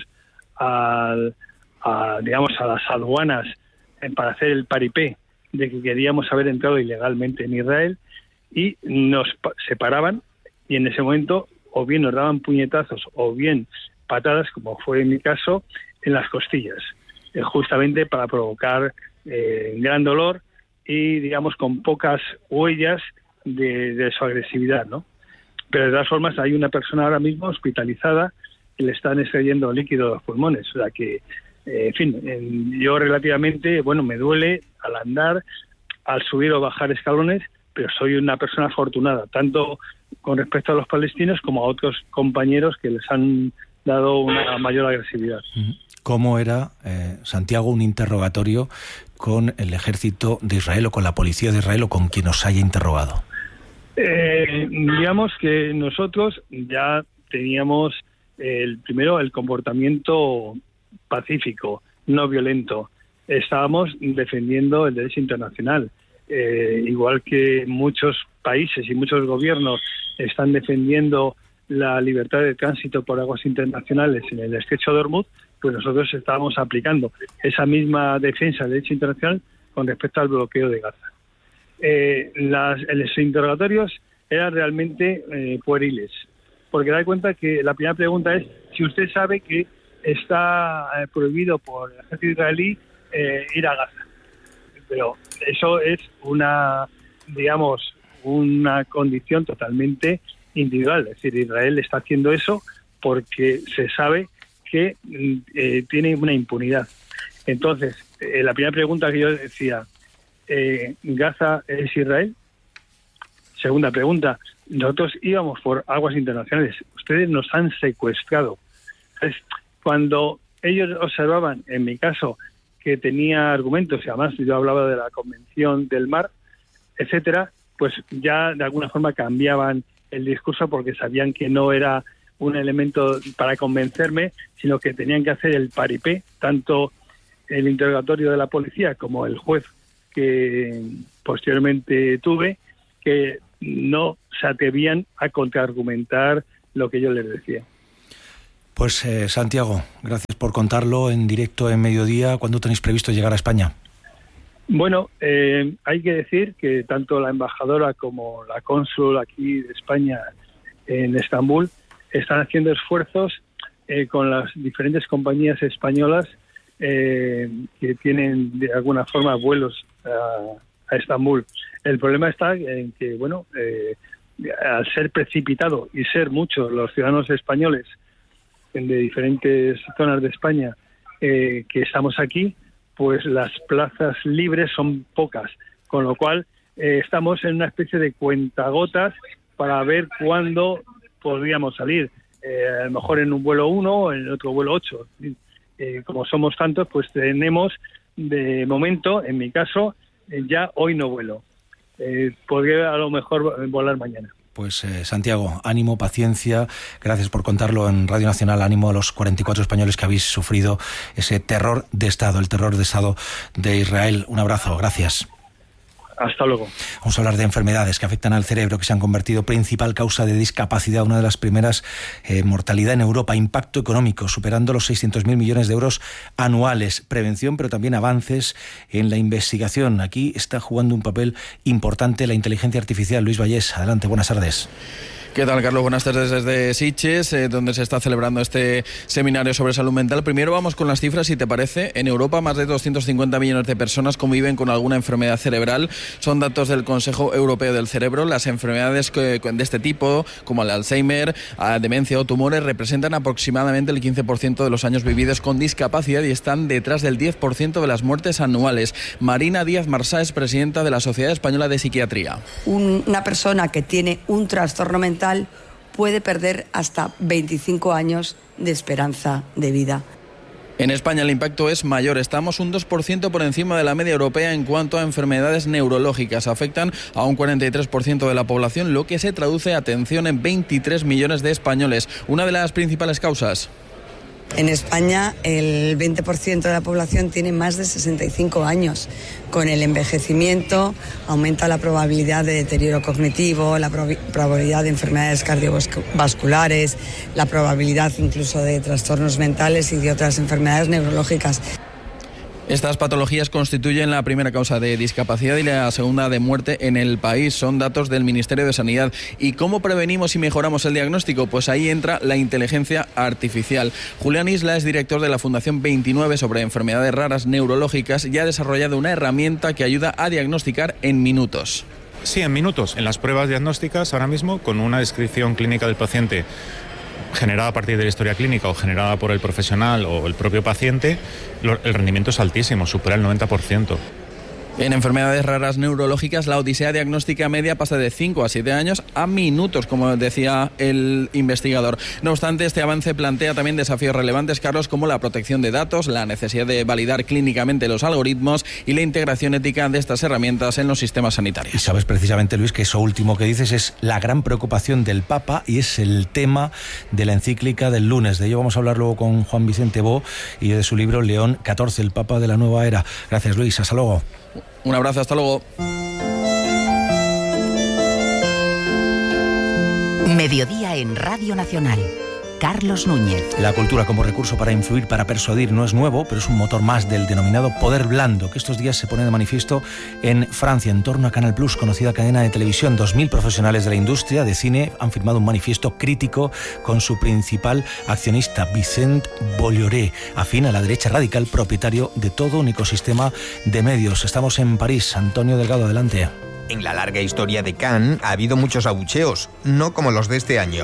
S9: al, a, digamos, a las aduanas eh, para hacer el paripé de que queríamos haber entrado ilegalmente en Israel, y nos separaban y en ese momento o bien nos daban puñetazos o bien patadas, como fue en mi caso, en las costillas, eh, justamente para provocar eh, gran dolor y, digamos, con pocas huellas De, de su agresividad, ¿no? Pero de todas formas hay una persona ahora mismo hospitalizada que le están extrayendo líquido de los pulmones, o sea que, eh, en fin, en, yo relativamente, bueno, me duele al andar, al subir o bajar escalones, pero soy una persona afortunada, tanto con respecto a los palestinos como a otros compañeros que les han dado una mayor agresividad.
S2: ¿Cómo era, eh, Santiago, un interrogatorio con el ejército de Israel o con la policía de Israel o con quien os haya interrogado?
S9: Eh, digamos que nosotros ya teníamos el primero el comportamiento pacífico, no violento. Estábamos defendiendo el derecho internacional, eh, igual que muchos países y muchos gobiernos están defendiendo la libertad de tránsito por aguas internacionales en el estrecho de Hormuz, pues nosotros estábamos aplicando esa misma defensa del derecho internacional con respecto al bloqueo de Gaza. Eh, las, los interrogatorios eran realmente eh, pueriles, porque da cuenta que la primera pregunta es si usted sabe que está eh, prohibido por el ejército israelí eh, ir a Gaza. Pero eso es una, digamos, una condición totalmente individual. Es decir, Israel está haciendo eso porque se sabe que eh, tiene una impunidad. Entonces, eh, la primera pregunta que yo decía, eh, ¿Gaza es Israel? Segunda pregunta, nosotros íbamos por aguas internacionales, ustedes nos han secuestrado. Entonces, cuando ellos observaban, en mi caso, que tenía argumentos, y además yo hablaba de la Convención del Mar, etcétera, pues ya de alguna forma cambiaban el discurso porque sabían que no era un elemento para convencerme, sino que tenían que hacer el paripé, tanto el interrogatorio de la policía como el juez que posteriormente tuve, que no se atrevían a contraargumentar lo que yo les decía.
S2: Pues eh, Santiago, gracias por contarlo en directo en Mediodía. ¿Cuándo tenéis previsto llegar a España?
S9: Bueno, eh, hay que decir que tanto la embajadora como la cónsul aquí de España en Estambul, están haciendo esfuerzos eh, con las diferentes compañías españolas eh, que tienen de alguna forma vuelos a, a Estambul. El problema está en que, bueno, eh, al ser precipitado y ser muchos los ciudadanos españoles de diferentes zonas de España eh, que estamos aquí, pues las plazas libres son pocas, con lo cual eh, estamos en una especie de cuentagotas para ver cuándo podríamos salir, eh, a lo mejor en un vuelo uno o en otro vuelo ocho. Eh, como somos tantos, pues tenemos de momento, en mi caso, eh, ya hoy no vuelo. Eh, podría a lo mejor volar mañana.
S2: Pues eh, Santiago, ánimo, paciencia, gracias por contarlo en Radio Nacional, ánimo a los cuarenta y cuatro españoles que habéis sufrido ese terror de Estado, el terror de Estado de Israel. Un abrazo, gracias.
S9: Hasta luego.
S2: Vamos a hablar de enfermedades que afectan al cerebro, que se han convertido principal causa de discapacidad, una de las primeras, eh, mortalidad en Europa, impacto económico, superando los seiscientos mil millones de euros anuales, prevención, pero también avances en la investigación. Aquí está jugando un papel importante la inteligencia artificial. Luis Vallés, adelante, buenas tardes.
S10: ¿Qué tal, Carlos? Buenas tardes desde Sitges, eh, donde se está celebrando este seminario sobre salud mental. Primero vamos con las cifras, si te parece. En Europa, más de doscientos cincuenta millones de personas conviven con alguna enfermedad cerebral. Son datos del Consejo Europeo del Cerebro. Las enfermedades que, de este tipo, como el Alzheimer, demencia o tumores, representan aproximadamente el quince por ciento de los años vividos con discapacidad y están detrás del diez por ciento de las muertes anuales. Marina Díaz Marsá es presidenta de la Sociedad Española de Psiquiatría.
S11: Una persona que tiene un trastorno mental puede perder hasta veinticinco años de esperanza de vida.
S10: En España el impacto es mayor. Estamos un dos por ciento por encima de la media europea en cuanto a enfermedades neurológicas. Afectan a un cuarenta y tres por ciento de la población, lo que se traduce, atención, en veintitrés millones de españoles. Una de las principales causas.
S11: En España el veinte por ciento de la población tiene más de sesenta y cinco años. Con el envejecimiento aumenta la probabilidad de deterioro cognitivo, la prob- probabilidad de enfermedades cardiovasculares, la probabilidad incluso de trastornos mentales y de otras enfermedades neurológicas.
S10: Estas patologías constituyen la primera causa de discapacidad y la segunda de muerte en el país. Son datos del Ministerio de Sanidad. ¿Y cómo prevenimos y mejoramos el diagnóstico? Pues ahí entra la inteligencia artificial. Julián Isla es director de la Fundación veintinueve sobre enfermedades raras neurológicas y ha desarrollado una herramienta que ayuda a diagnosticar en minutos.
S12: Sí, en minutos. En las pruebas diagnósticas ahora mismo, con una descripción clínica del paciente generada a partir de la historia clínica o generada por el profesional o el propio paciente, el rendimiento es altísimo, supera el noventa por ciento.
S10: En enfermedades raras neurológicas, la odisea diagnóstica media pasa de cinco a siete años a minutos, como decía el investigador. No obstante, este avance plantea también desafíos relevantes, Carlos, como la protección de datos, la necesidad de validar clínicamente los algoritmos y la integración ética de estas herramientas en los sistemas sanitarios.
S2: Y sabes precisamente, Luis, que eso último que dices es la gran preocupación del Papa y es el tema de la encíclica del lunes. De ello vamos a hablar luego con Juan Vicente Bo y de su libro León catorce, el Papa de la Nueva Era. Gracias, Luis. Hasta luego.
S10: Un abrazo, hasta luego.
S3: Mediodía en Radio Nacional. Carlos Núñez.
S2: La cultura como recurso para influir, para persuadir, no es nuevo, pero es un motor más del denominado poder blando, que estos días se pone de manifiesto en Francia, en torno a Canal Plus, conocida cadena de televisión. Dos mil profesionales de la industria de cine han firmado un manifiesto crítico con su principal accionista, Vicente Bolloré, afín a la derecha radical, propietario de todo un ecosistema de medios. Estamos en París. Antonio Delgado, adelante.
S13: En la larga historia de Cannes ha habido muchos abucheos, no como los de este año.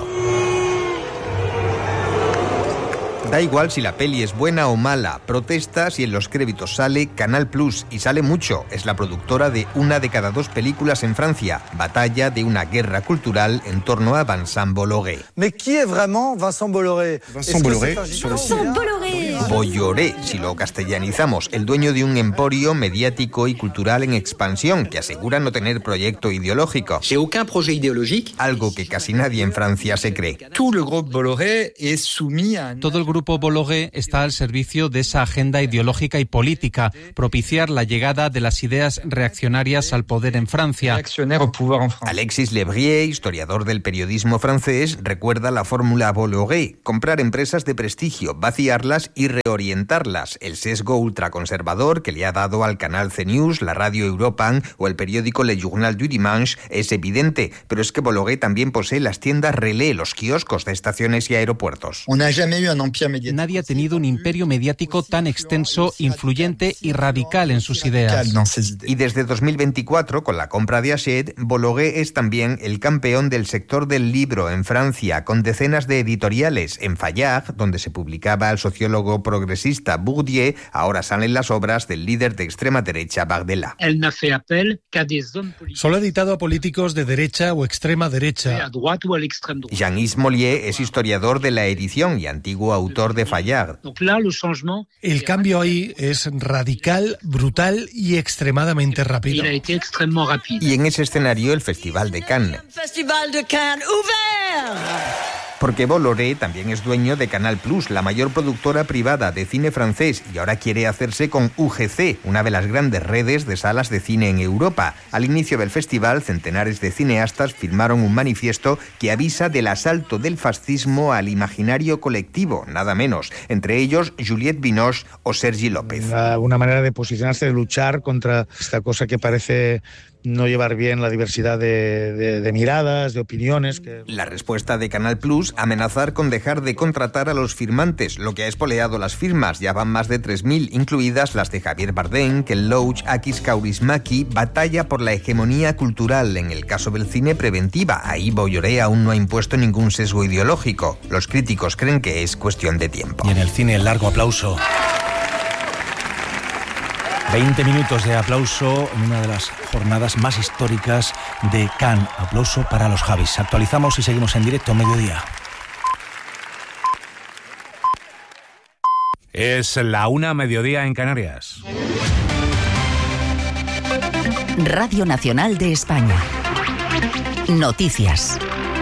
S13: Da igual si la peli es buena o mala, protesta si en los créditos sale Canal Plus, y sale mucho. Es la productora de una de cada dos películas en Francia, batalla de una guerra cultural en torno a Vincent Bolloré.
S14: ¿Mais qui est vraiment Vincent Bolloré?
S13: Vincent Bolloré,
S14: Vincent Bolloré.
S13: Bolloré, si lo castellanizamos, el dueño de un emporio mediático y cultural en expansión que asegura no tener proyecto ideológico.
S14: J'ai aucun projet idéologique.
S13: Algo que casi nadie en Francia se cree.
S14: Tout le groupe Bolloré est soumis à...
S15: Todo el grupo grupo Bolloré está al servicio de esa agenda ideológica y política, propiciar la llegada de las ideas reaccionarias al poder en Francia.
S13: Alexis Lebrier, historiador del periodismo francés, recuerda la fórmula Bolloré: comprar empresas de prestigio, vaciarlas y reorientarlas. El sesgo ultraconservador que le ha dado al canal C News, la radio Europan o el periódico Le Journal du Dimanche es evidente, pero es que Bolloré también posee las tiendas Relais, los kioscos de estaciones y aeropuertos.
S15: Nadie ha tenido un imperio mediático tan extenso, influyente y radical en sus ideas.
S13: Y desde dos mil veinticuatro, con la compra de Hachette, Bolloré es también el campeón del sector del libro en Francia, con decenas de editoriales. En Fayard, donde se publicaba el sociólogo progresista Bourdieu, ahora salen las obras del líder de extrema derecha Bardella.
S16: Solo ha editado a políticos de derecha o extrema derecha.
S13: Jean-Yves Mollier es historiador de la edición y antiguo autor de Fayard.
S16: El cambio ahí es radical, brutal y extremadamente rápido.
S13: Y en ese escenario el Festival de Cannes. Porque Bolloré también es dueño de Canal Plus, la mayor productora privada de cine francés, y ahora quiere hacerse con U G C, una de las grandes redes de salas de cine en Europa. Al inicio del festival, centenares de cineastas firmaron un manifiesto que avisa del asalto del fascismo al imaginario colectivo, nada menos. Entre ellos, Juliette Binoche o Sergi López.
S17: Una, una manera de posicionarse, de luchar contra esta cosa que parece no llevar bien la diversidad de, de, de miradas, de opiniones. Que...
S13: La respuesta de Canal Plus: amenazar con dejar de contratar a los firmantes, lo que ha espoleado las firmas. Ya van más de tres mil, incluidas las de Javier Bardem, Ken Loach, Akis Kaurismäki. Batalla por la hegemonía cultural, en el caso del cine, preventiva. Ahí Bolloré aún no ha impuesto ningún sesgo ideológico. Los críticos creen que es cuestión de tiempo.
S2: Y en el cine, el largo aplauso. veinte minutos de aplauso en una de las jornadas más históricas de Cannes. Aplauso para los Javis. Actualizamos y seguimos en directo a mediodía.
S18: Es la una, mediodía en Canarias.
S3: Radio Nacional de España. Noticias.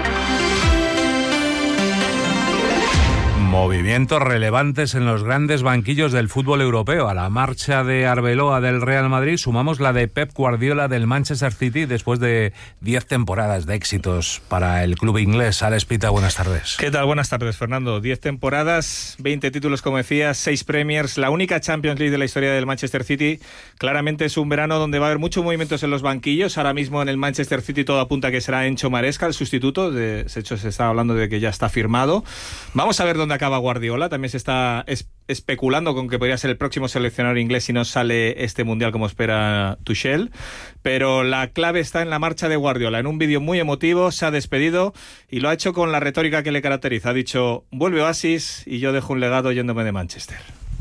S18: Movimientos relevantes en los grandes banquillos del fútbol europeo. A la marcha de Arbeloa del Real Madrid sumamos la de Pep Guardiola del Manchester City después de diez temporadas de éxitos para el club inglés. Alex Pita, buenas tardes.
S19: ¿Qué tal? Buenas tardes, Fernando. diez temporadas, veinte títulos, como decías, seis Premiers, la única Champions League de la historia del Manchester City. Claramente es un verano donde va a haber muchos movimientos en los banquillos. Ahora mismo en el Manchester City todo apunta a que será Enzo Maresca el sustituto. De hecho, se está hablando de que ya está firmado. Vamos a ver dónde acaba Guardiola. También se está es, especulando con que podría ser el próximo seleccionador inglés si no sale este mundial como espera Tuchel, pero la clave está en la marcha de Guardiola. En un vídeo muy emotivo se ha despedido y lo ha hecho con la retórica que le caracteriza. Ha dicho: vuelve Oasis y yo dejo un legado yéndome de Manchester.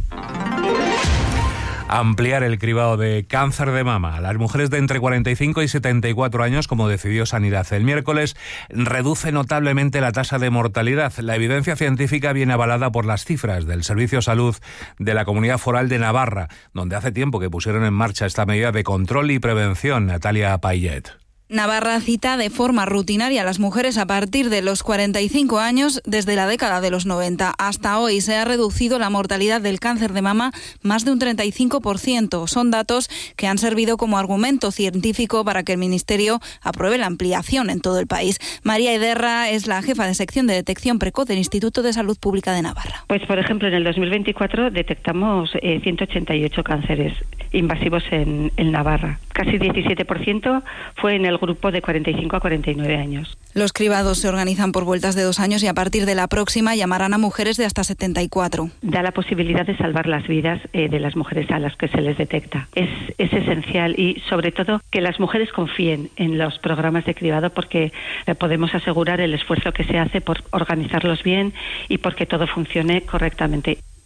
S18: Ampliar el cribado de cáncer de mama a las mujeres de entre cuarenta y cinco y setenta y cuatro años, como decidió Sanidad el miércoles, reduce notablemente la tasa de mortalidad. La evidencia científica viene avalada por las cifras del Servicio de Salud de la Comunidad Foral de Navarra, donde hace tiempo que pusieron en marcha esta medida de control y prevención. Natalia Payet.
S20: Navarra cita de forma rutinaria a las mujeres a partir de los cuarenta y cinco años desde la década de los noventa. Hasta hoy se ha reducido la mortalidad del cáncer de mama más de un treinta y cinco por ciento. Son datos que han servido como argumento científico para que el Ministerio apruebe la ampliación en todo el país. María Ederra es la jefa de sección de detección precoz del Instituto de Salud Pública de Navarra.
S21: Pues, por ejemplo, en el dos mil veinticuatro detectamos eh, ciento ochenta y ocho cánceres invasivos en, en Navarra. Casi diecisiete por ciento fue en el grupo de cuarenta y cinco a cuarenta y nueve años.
S20: Los cribados se organizan por vueltas de dos años y a partir de la próxima llamarán a mujeres de hasta setenta y cuatro.
S21: Da la posibilidad de salvar las vidas eh, de las mujeres a las que se les detecta. Es, es esencial y sobre todo que las mujeres confíen en los programas de cribado porque eh, podemos asegurar el esfuerzo que se hace por organizarlos bien y porque todo funcione correctamente.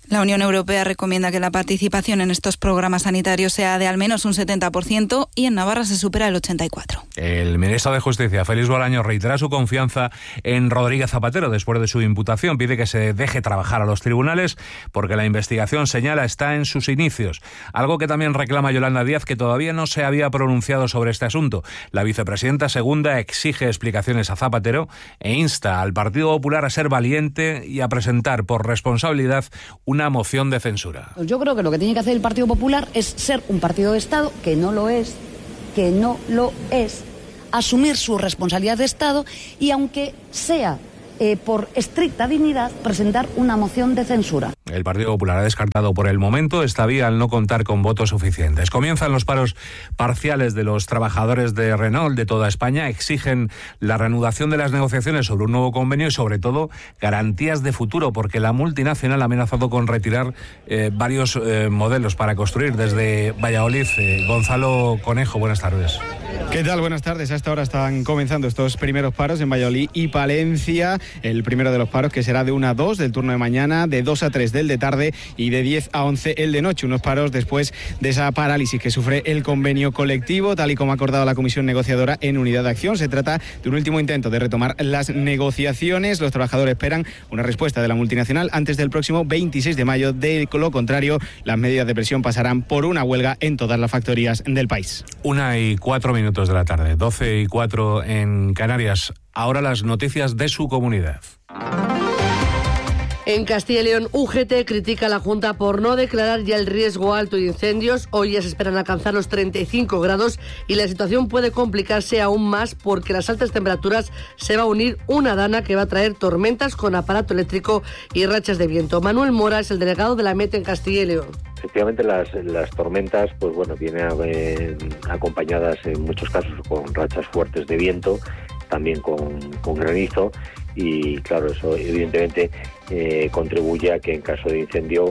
S20: La Unión Europea recomienda que la participación en estos programas sanitarios sea de al menos un setenta por ciento y en Navarra se supera el ochenta y cuatro por ciento.
S18: El ministro de Justicia, Félix Bolaños, reitera su confianza en Rodríguez Zapatero después de su imputación. Pide que se deje trabajar a los tribunales porque la investigación, señala, está en sus inicios. Algo que también reclama Yolanda Díaz, que todavía no se había pronunciado sobre este asunto. La vicepresidenta segunda exige explicaciones a Zapatero e insta al Partido Popular a ser valiente y a presentar por responsabilidad una una moción de censura.
S1: Yo creo que lo que tiene que hacer el Partido Popular es ser un partido de Estado, que no lo es, que no lo es, asumir su responsabilidad de Estado y, aunque sea eh, por estricta dignidad, presentar una moción de censura.
S18: El Partido Popular ha descartado por el momento esta vía al no contar con votos suficientes. Comienzan los paros parciales de los trabajadores de Renault de toda España. Exigen la reanudación de las negociaciones sobre un nuevo convenio y, sobre todo, garantías de futuro, porque la multinacional ha amenazado con retirar eh, varios eh, modelos para construir. Desde Valladolid, eh, Gonzalo Conejo, buenas tardes.
S4: ¿Qué tal? Buenas tardes. A esta hora están comenzando estos primeros paros en Valladolid y Palencia. El primero de los paros, que será de una a dos del turno de mañana, de dos a tres del de tarde y de diez a once el de noche. Unos paros después de esa parálisis que sufre el convenio colectivo, tal y como ha acordado la Comisión Negociadora en Unidad de Acción. Se trata de un último intento de retomar las negociaciones. Los trabajadores esperan una respuesta de la multinacional antes del próximo veintiséis de mayo. De lo contrario, las medidas de presión pasarán por una huelga en todas las factorías del país.
S18: Una y cuatro minutos de la tarde, doce y cuatro en Canarias. Ahora las noticias de su comunidad.
S22: En Castilla y León, U G T critica a la Junta por no declarar ya el riesgo alto de incendios. Hoy ya se esperan alcanzar los treinta y cinco grados y la situación puede complicarse aún más porque las altas temperaturas se va a unir una dana que va a traer tormentas con aparato eléctrico y rachas de viento. Manuel Mora es el delegado de la Mete en Castilla y León.
S23: Efectivamente, las, las tormentas, pues bueno, vienen eh, acompañadas en muchos casos con rachas fuertes de viento, también con, con granizo. Y claro, eso evidentemente eh, contribuye a que en caso de incendio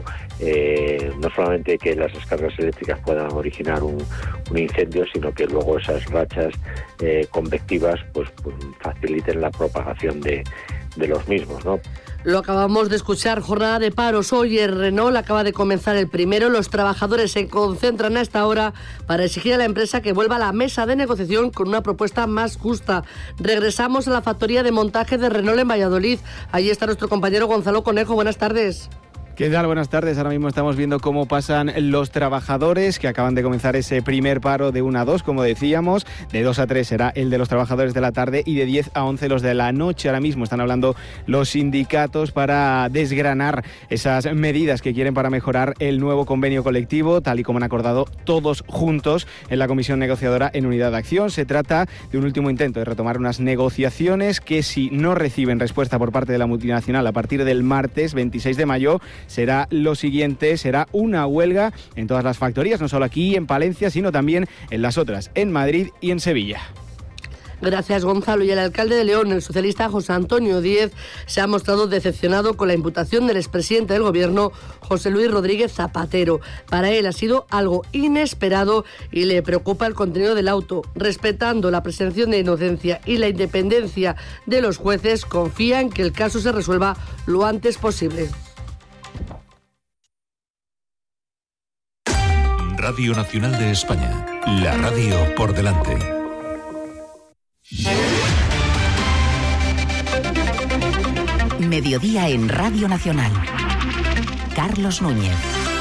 S23: eh, no solamente que las descargas eléctricas puedan originar un, un incendio, sino que luego esas rachas eh, convectivas pues, pues faciliten la propagación de, de los mismos, ¿no?
S22: Lo acabamos de escuchar, jornada de paros. Hoy el Renault acaba de comenzar el primero. Los trabajadores se concentran a esta hora para exigir a la empresa que vuelva a la mesa de negociación con una propuesta más justa. Regresamos a la factoría de montaje de Renault en Valladolid. Allí está nuestro compañero Gonzalo Conejo. Buenas tardes.
S4: ¿Qué tal? Buenas tardes. Ahora mismo estamos viendo cómo pasan los trabajadores que acaban de comenzar ese primer paro de una a dos, como decíamos. De dos a tres será el de los trabajadores de la tarde y de diez a once los de la noche. Ahora mismo están hablando los sindicatos para desgranar esas medidas que quieren para mejorar el nuevo convenio colectivo, tal y como han acordado todos juntos en la Comisión Negociadora en Unidad de Acción. Se trata de un último intento de retomar unas negociaciones que, si no reciben respuesta por parte de la multinacional a partir del martes veintiséis de mayo, será lo siguiente, será una huelga en todas las factorías, no solo aquí en Palencia, sino también en las otras, en Madrid y en Sevilla.
S22: Gracias, Gonzalo. Y el alcalde de León, el socialista José Antonio Díez, se ha mostrado decepcionado con la imputación del expresidente del Gobierno, José Luis Rodríguez Zapatero. Para él ha sido algo inesperado y le preocupa el contenido del auto. Respetando la presunción de inocencia y la independencia de los jueces, confía en que el caso se resuelva lo antes posible.
S24: Radio Nacional de España, la radio por delante.
S3: Mediodía en Radio Nacional. Carlos Núñez.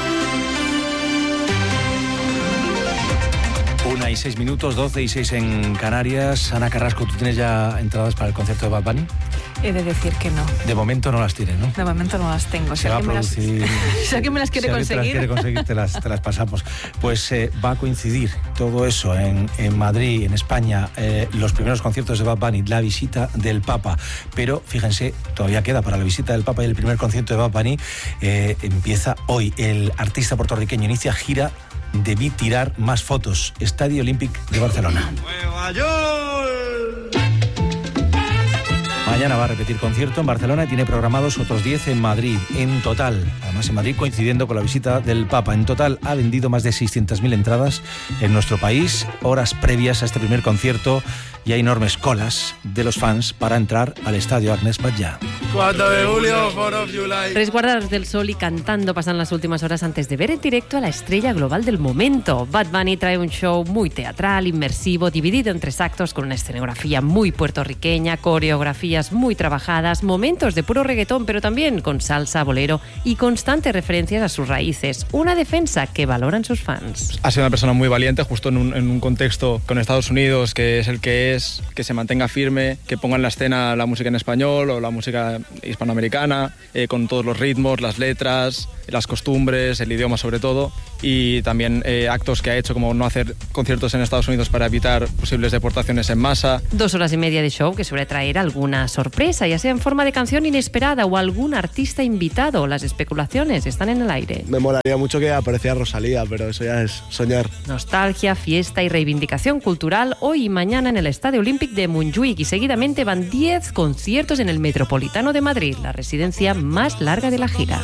S2: Una y seis minutos, doce y seis en Canarias. Ana Carrasco, ¿tú tienes ya entradas para el concierto de Bad Bunny?
S33: He de decir que no.
S2: De momento no las tienes, ¿no?
S33: De momento no las tengo.
S2: Se si va a producir...
S33: Si alguien me las quiere
S2: si
S33: conseguir.
S2: Si alguien te las quiere conseguir, te las, te las pasamos. Pues eh, va a coincidir todo eso en, en Madrid, en España, eh, los primeros conciertos de Bad Bunny, la visita del Papa. Pero, fíjense, todavía queda para la visita del Papa y el primer concierto de Bad Bunny eh, empieza hoy. El artista puertorriqueño inicia gira Debí tirar más fotos. Estadio Olímpic de Barcelona.
S25: ¡Nueva York!
S2: Mañana va a repetir concierto en Barcelona y tiene programados otros diez en Madrid. En total, además en Madrid coincidiendo con la visita del Papa, en total ha vendido más de seiscientas mil entradas en nuestro país. Horas previas a este primer concierto y hay enormes colas de los fans para entrar al estadio Agnes Batllà.
S5: cuatro de julio, fourth of July. Resguardados del sol y cantando pasan las últimas horas antes de ver en directo a la estrella global del momento. Bad Bunny trae un show muy teatral, inmersivo, dividido en tres actos con una escenografía muy puertorriqueña, coreografías muy trabajadas, momentos de puro reggaetón, pero también con salsa, bolero y constantes referencias a sus raíces. Una defensa que valoran sus fans.
S6: Ha sido una persona muy valiente, justo en un, en un contexto con Estados Unidos, que es el que es, que se mantenga firme, que ponga en la escena la música en español o la música hispanoamericana, eh, con todos los ritmos, las letras, las costumbres, el idioma sobre todo, y también eh, actos que ha hecho como no hacer conciertos en Estados Unidos para evitar posibles deportaciones en masa.
S5: Dos horas y media de show que suele traer alguna sorpresa, ya sea en forma de canción inesperada o algún artista invitado. Las especulaciones están en el aire.
S7: Me molaría mucho que apareciera Rosalía, pero eso ya es soñar.
S5: Nostalgia, fiesta y reivindicación cultural hoy y mañana en el Estadio Olímpic de Montjuïc, y seguidamente van diez conciertos en el Metropolitano de Madrid, la residencia más larga de la gira.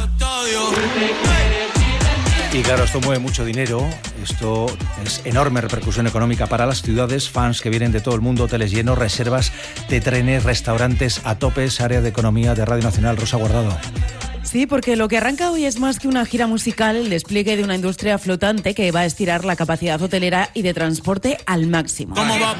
S2: Y claro, esto mueve mucho dinero, esto es enorme repercusión económica para las ciudades, fans que vienen de todo el mundo, hoteles llenos, reservas de trenes, restaurantes a topes, área de economía de Radio Nacional. Rosa Guardado.
S8: Sí, porque lo que arranca hoy es más que una gira musical, el despliegue de una industria flotante que va a estirar la capacidad hotelera y de transporte al máximo.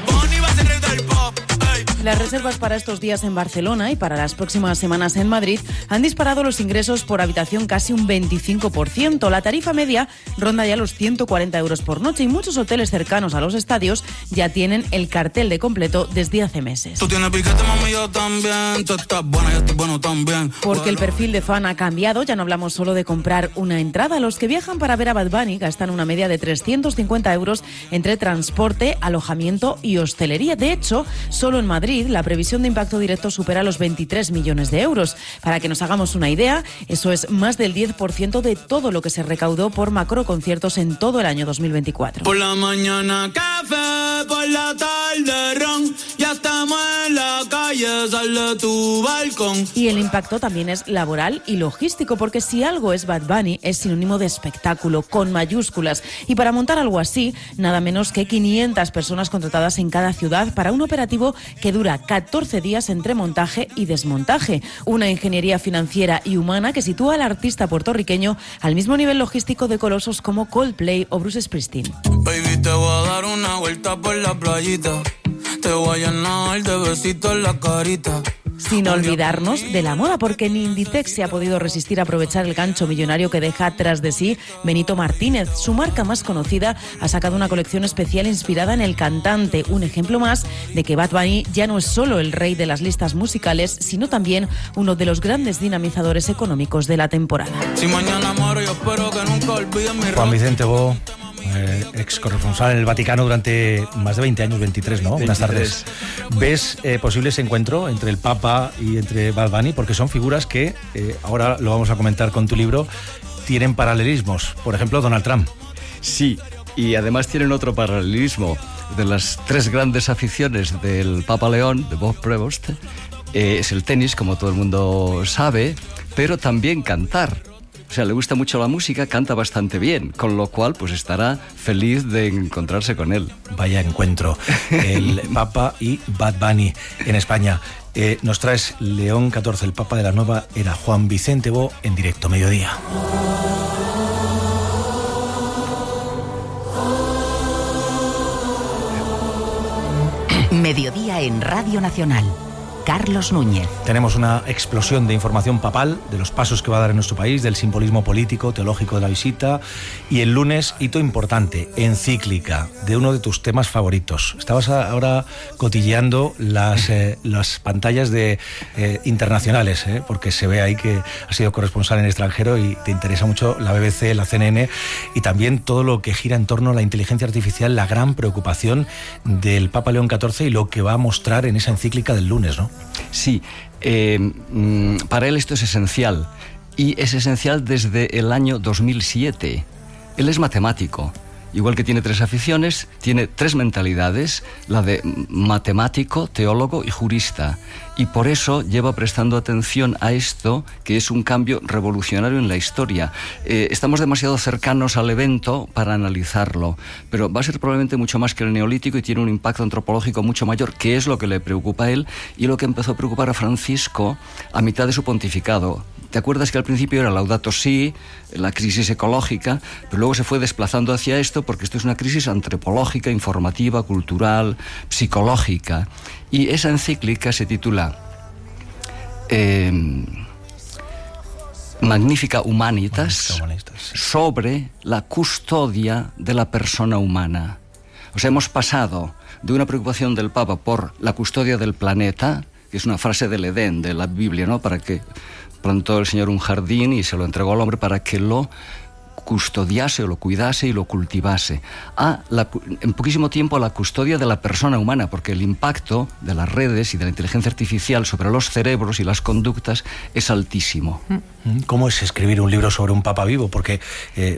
S8: Las reservas para estos días en Barcelona y para las próximas semanas en Madrid han disparado los ingresos por habitación casi un veinticinco por ciento. La tarifa media ronda ya los ciento cuarenta euros por noche y muchos hoteles cercanos a los estadios ya tienen el cartel de completo desde hace meses.
S9: Tú tienes piquete, mami, yo también. Tú estás buena, yo estoy bueno también.
S8: Porque el perfil de fan ha cambiado, ya no hablamos solo de comprar una entrada. Los que viajan para ver a Bad Bunny gastan una media de trescientos cincuenta euros entre transporte, alojamiento y hostelería. De hecho, solo en Madrid la previsión de impacto directo supera los veintitrés millones de euros. Para que nos hagamos una idea, eso es más del diez por ciento de todo lo que se recaudó por macroconciertos en todo el año dos mil veinticuatro.
S9: Por la mañana café, por la tarde ron, ya estamos en la calle, sal de tu balcón.
S8: Y el impacto también es laboral y logístico, porque si algo es Bad Bunny, es sinónimo de espectáculo, con mayúsculas. Y para montar algo así, nada menos que quinientas personas contratadas en cada ciudad para un operativo que dura catorce días entre montaje y desmontaje. Una ingeniería financiera y humana que sitúa al artista puertorriqueño al mismo nivel logístico de colosos como Coldplay o Bruce Springsteen.
S9: Baby, te voy a dar una vuelta por la playita, te voy a llenar de besitos en la carita.
S8: Sin olvidarnos de la moda, porque ni Inditex se ha podido resistir a aprovechar el gancho millonario que deja tras de sí Benito Martínez. Su marca más conocida ha sacado una colección especial inspirada en el cantante. Un ejemplo más de que Bad Bunny ya no es solo el rey de las listas musicales, sino también uno de los grandes dinamizadores económicos de la temporada.
S9: Si mañana muero, yo espero que nunca olviden mi
S2: Juan Vicente Bo, Eh, ex corresponsal en el Vaticano durante más de veinte años, veintitrés, ¿no? Buenas tardes. ¿Ves eh, posible ese encuentro entre el Papa y entre Bad Bunny? Porque son figuras que, eh, ahora lo vamos a comentar con tu libro, tienen paralelismos. Por ejemplo, Donald Trump.
S25: Sí, y además tienen otro paralelismo. De las tres grandes aficiones del Papa León, de Bob Prevost, eh, es el tenis, como todo el mundo sabe, pero también cantar. O sea, le gusta mucho la música, canta bastante bien, con lo cual pues estará feliz de encontrarse con él.
S2: Vaya encuentro, el Papa y Bad Bunny en España. Eh, nos traes León catorce, el Papa de la nueva era. Juan Vicente Bo, en directo, mediodía.
S3: Mediodía en Radio Nacional. Carlos Núñez.
S2: Tenemos una explosión de información papal de los pasos que va a dar en nuestro país, del simbolismo político, teológico de la visita, y el lunes, hito importante, encíclica de uno de tus temas favoritos. Estabas ahora cotilleando las, eh, las pantallas de eh, internacionales, eh, porque se ve ahí que has sido corresponsal en el extranjero y te interesa mucho la B B C, la C N N, y también todo lo que gira en torno a la inteligencia artificial, la gran preocupación del Papa León catorce y lo que va a mostrar en esa encíclica del lunes, ¿no?
S25: Sí, eh, para él esto es esencial, y es esencial desde el año dos mil siete. Él es matemático igual que tiene tres aficiones, tiene tres mentalidades, la de matemático, teólogo y jurista. Y por eso lleva prestando atención a esto, que es un cambio revolucionario en la historia. Eh, estamos demasiado cercanos al evento para analizarlo, pero va a ser probablemente mucho más que el Neolítico y tiene un impacto antropológico mucho mayor, que es lo que le preocupa a él y lo que empezó a preocupar a Francisco a mitad de su pontificado. ¿Te acuerdas que al principio era Laudato Si, la crisis ecológica, pero luego se fue desplazando hacia esto porque esto es una crisis antropológica, informativa, cultural, psicológica? Y esa encíclica se titula eh, Magnifica Humanitas, sobre la custodia de la persona humana. O sea, hemos pasado de una preocupación del Papa por la custodia del planeta, que es una frase del Edén, de la Biblia, ¿no? Para que plantó el Señor un jardín y se lo entregó al hombre para que lo custodiase o lo cuidase y lo cultivase. A la, en poquísimo tiempo a la custodia de la persona humana, porque el impacto de las redes y de la inteligencia artificial sobre los cerebros y las conductas es altísimo.
S2: ¿Cómo es escribir un libro sobre un papa vivo? Porque eh,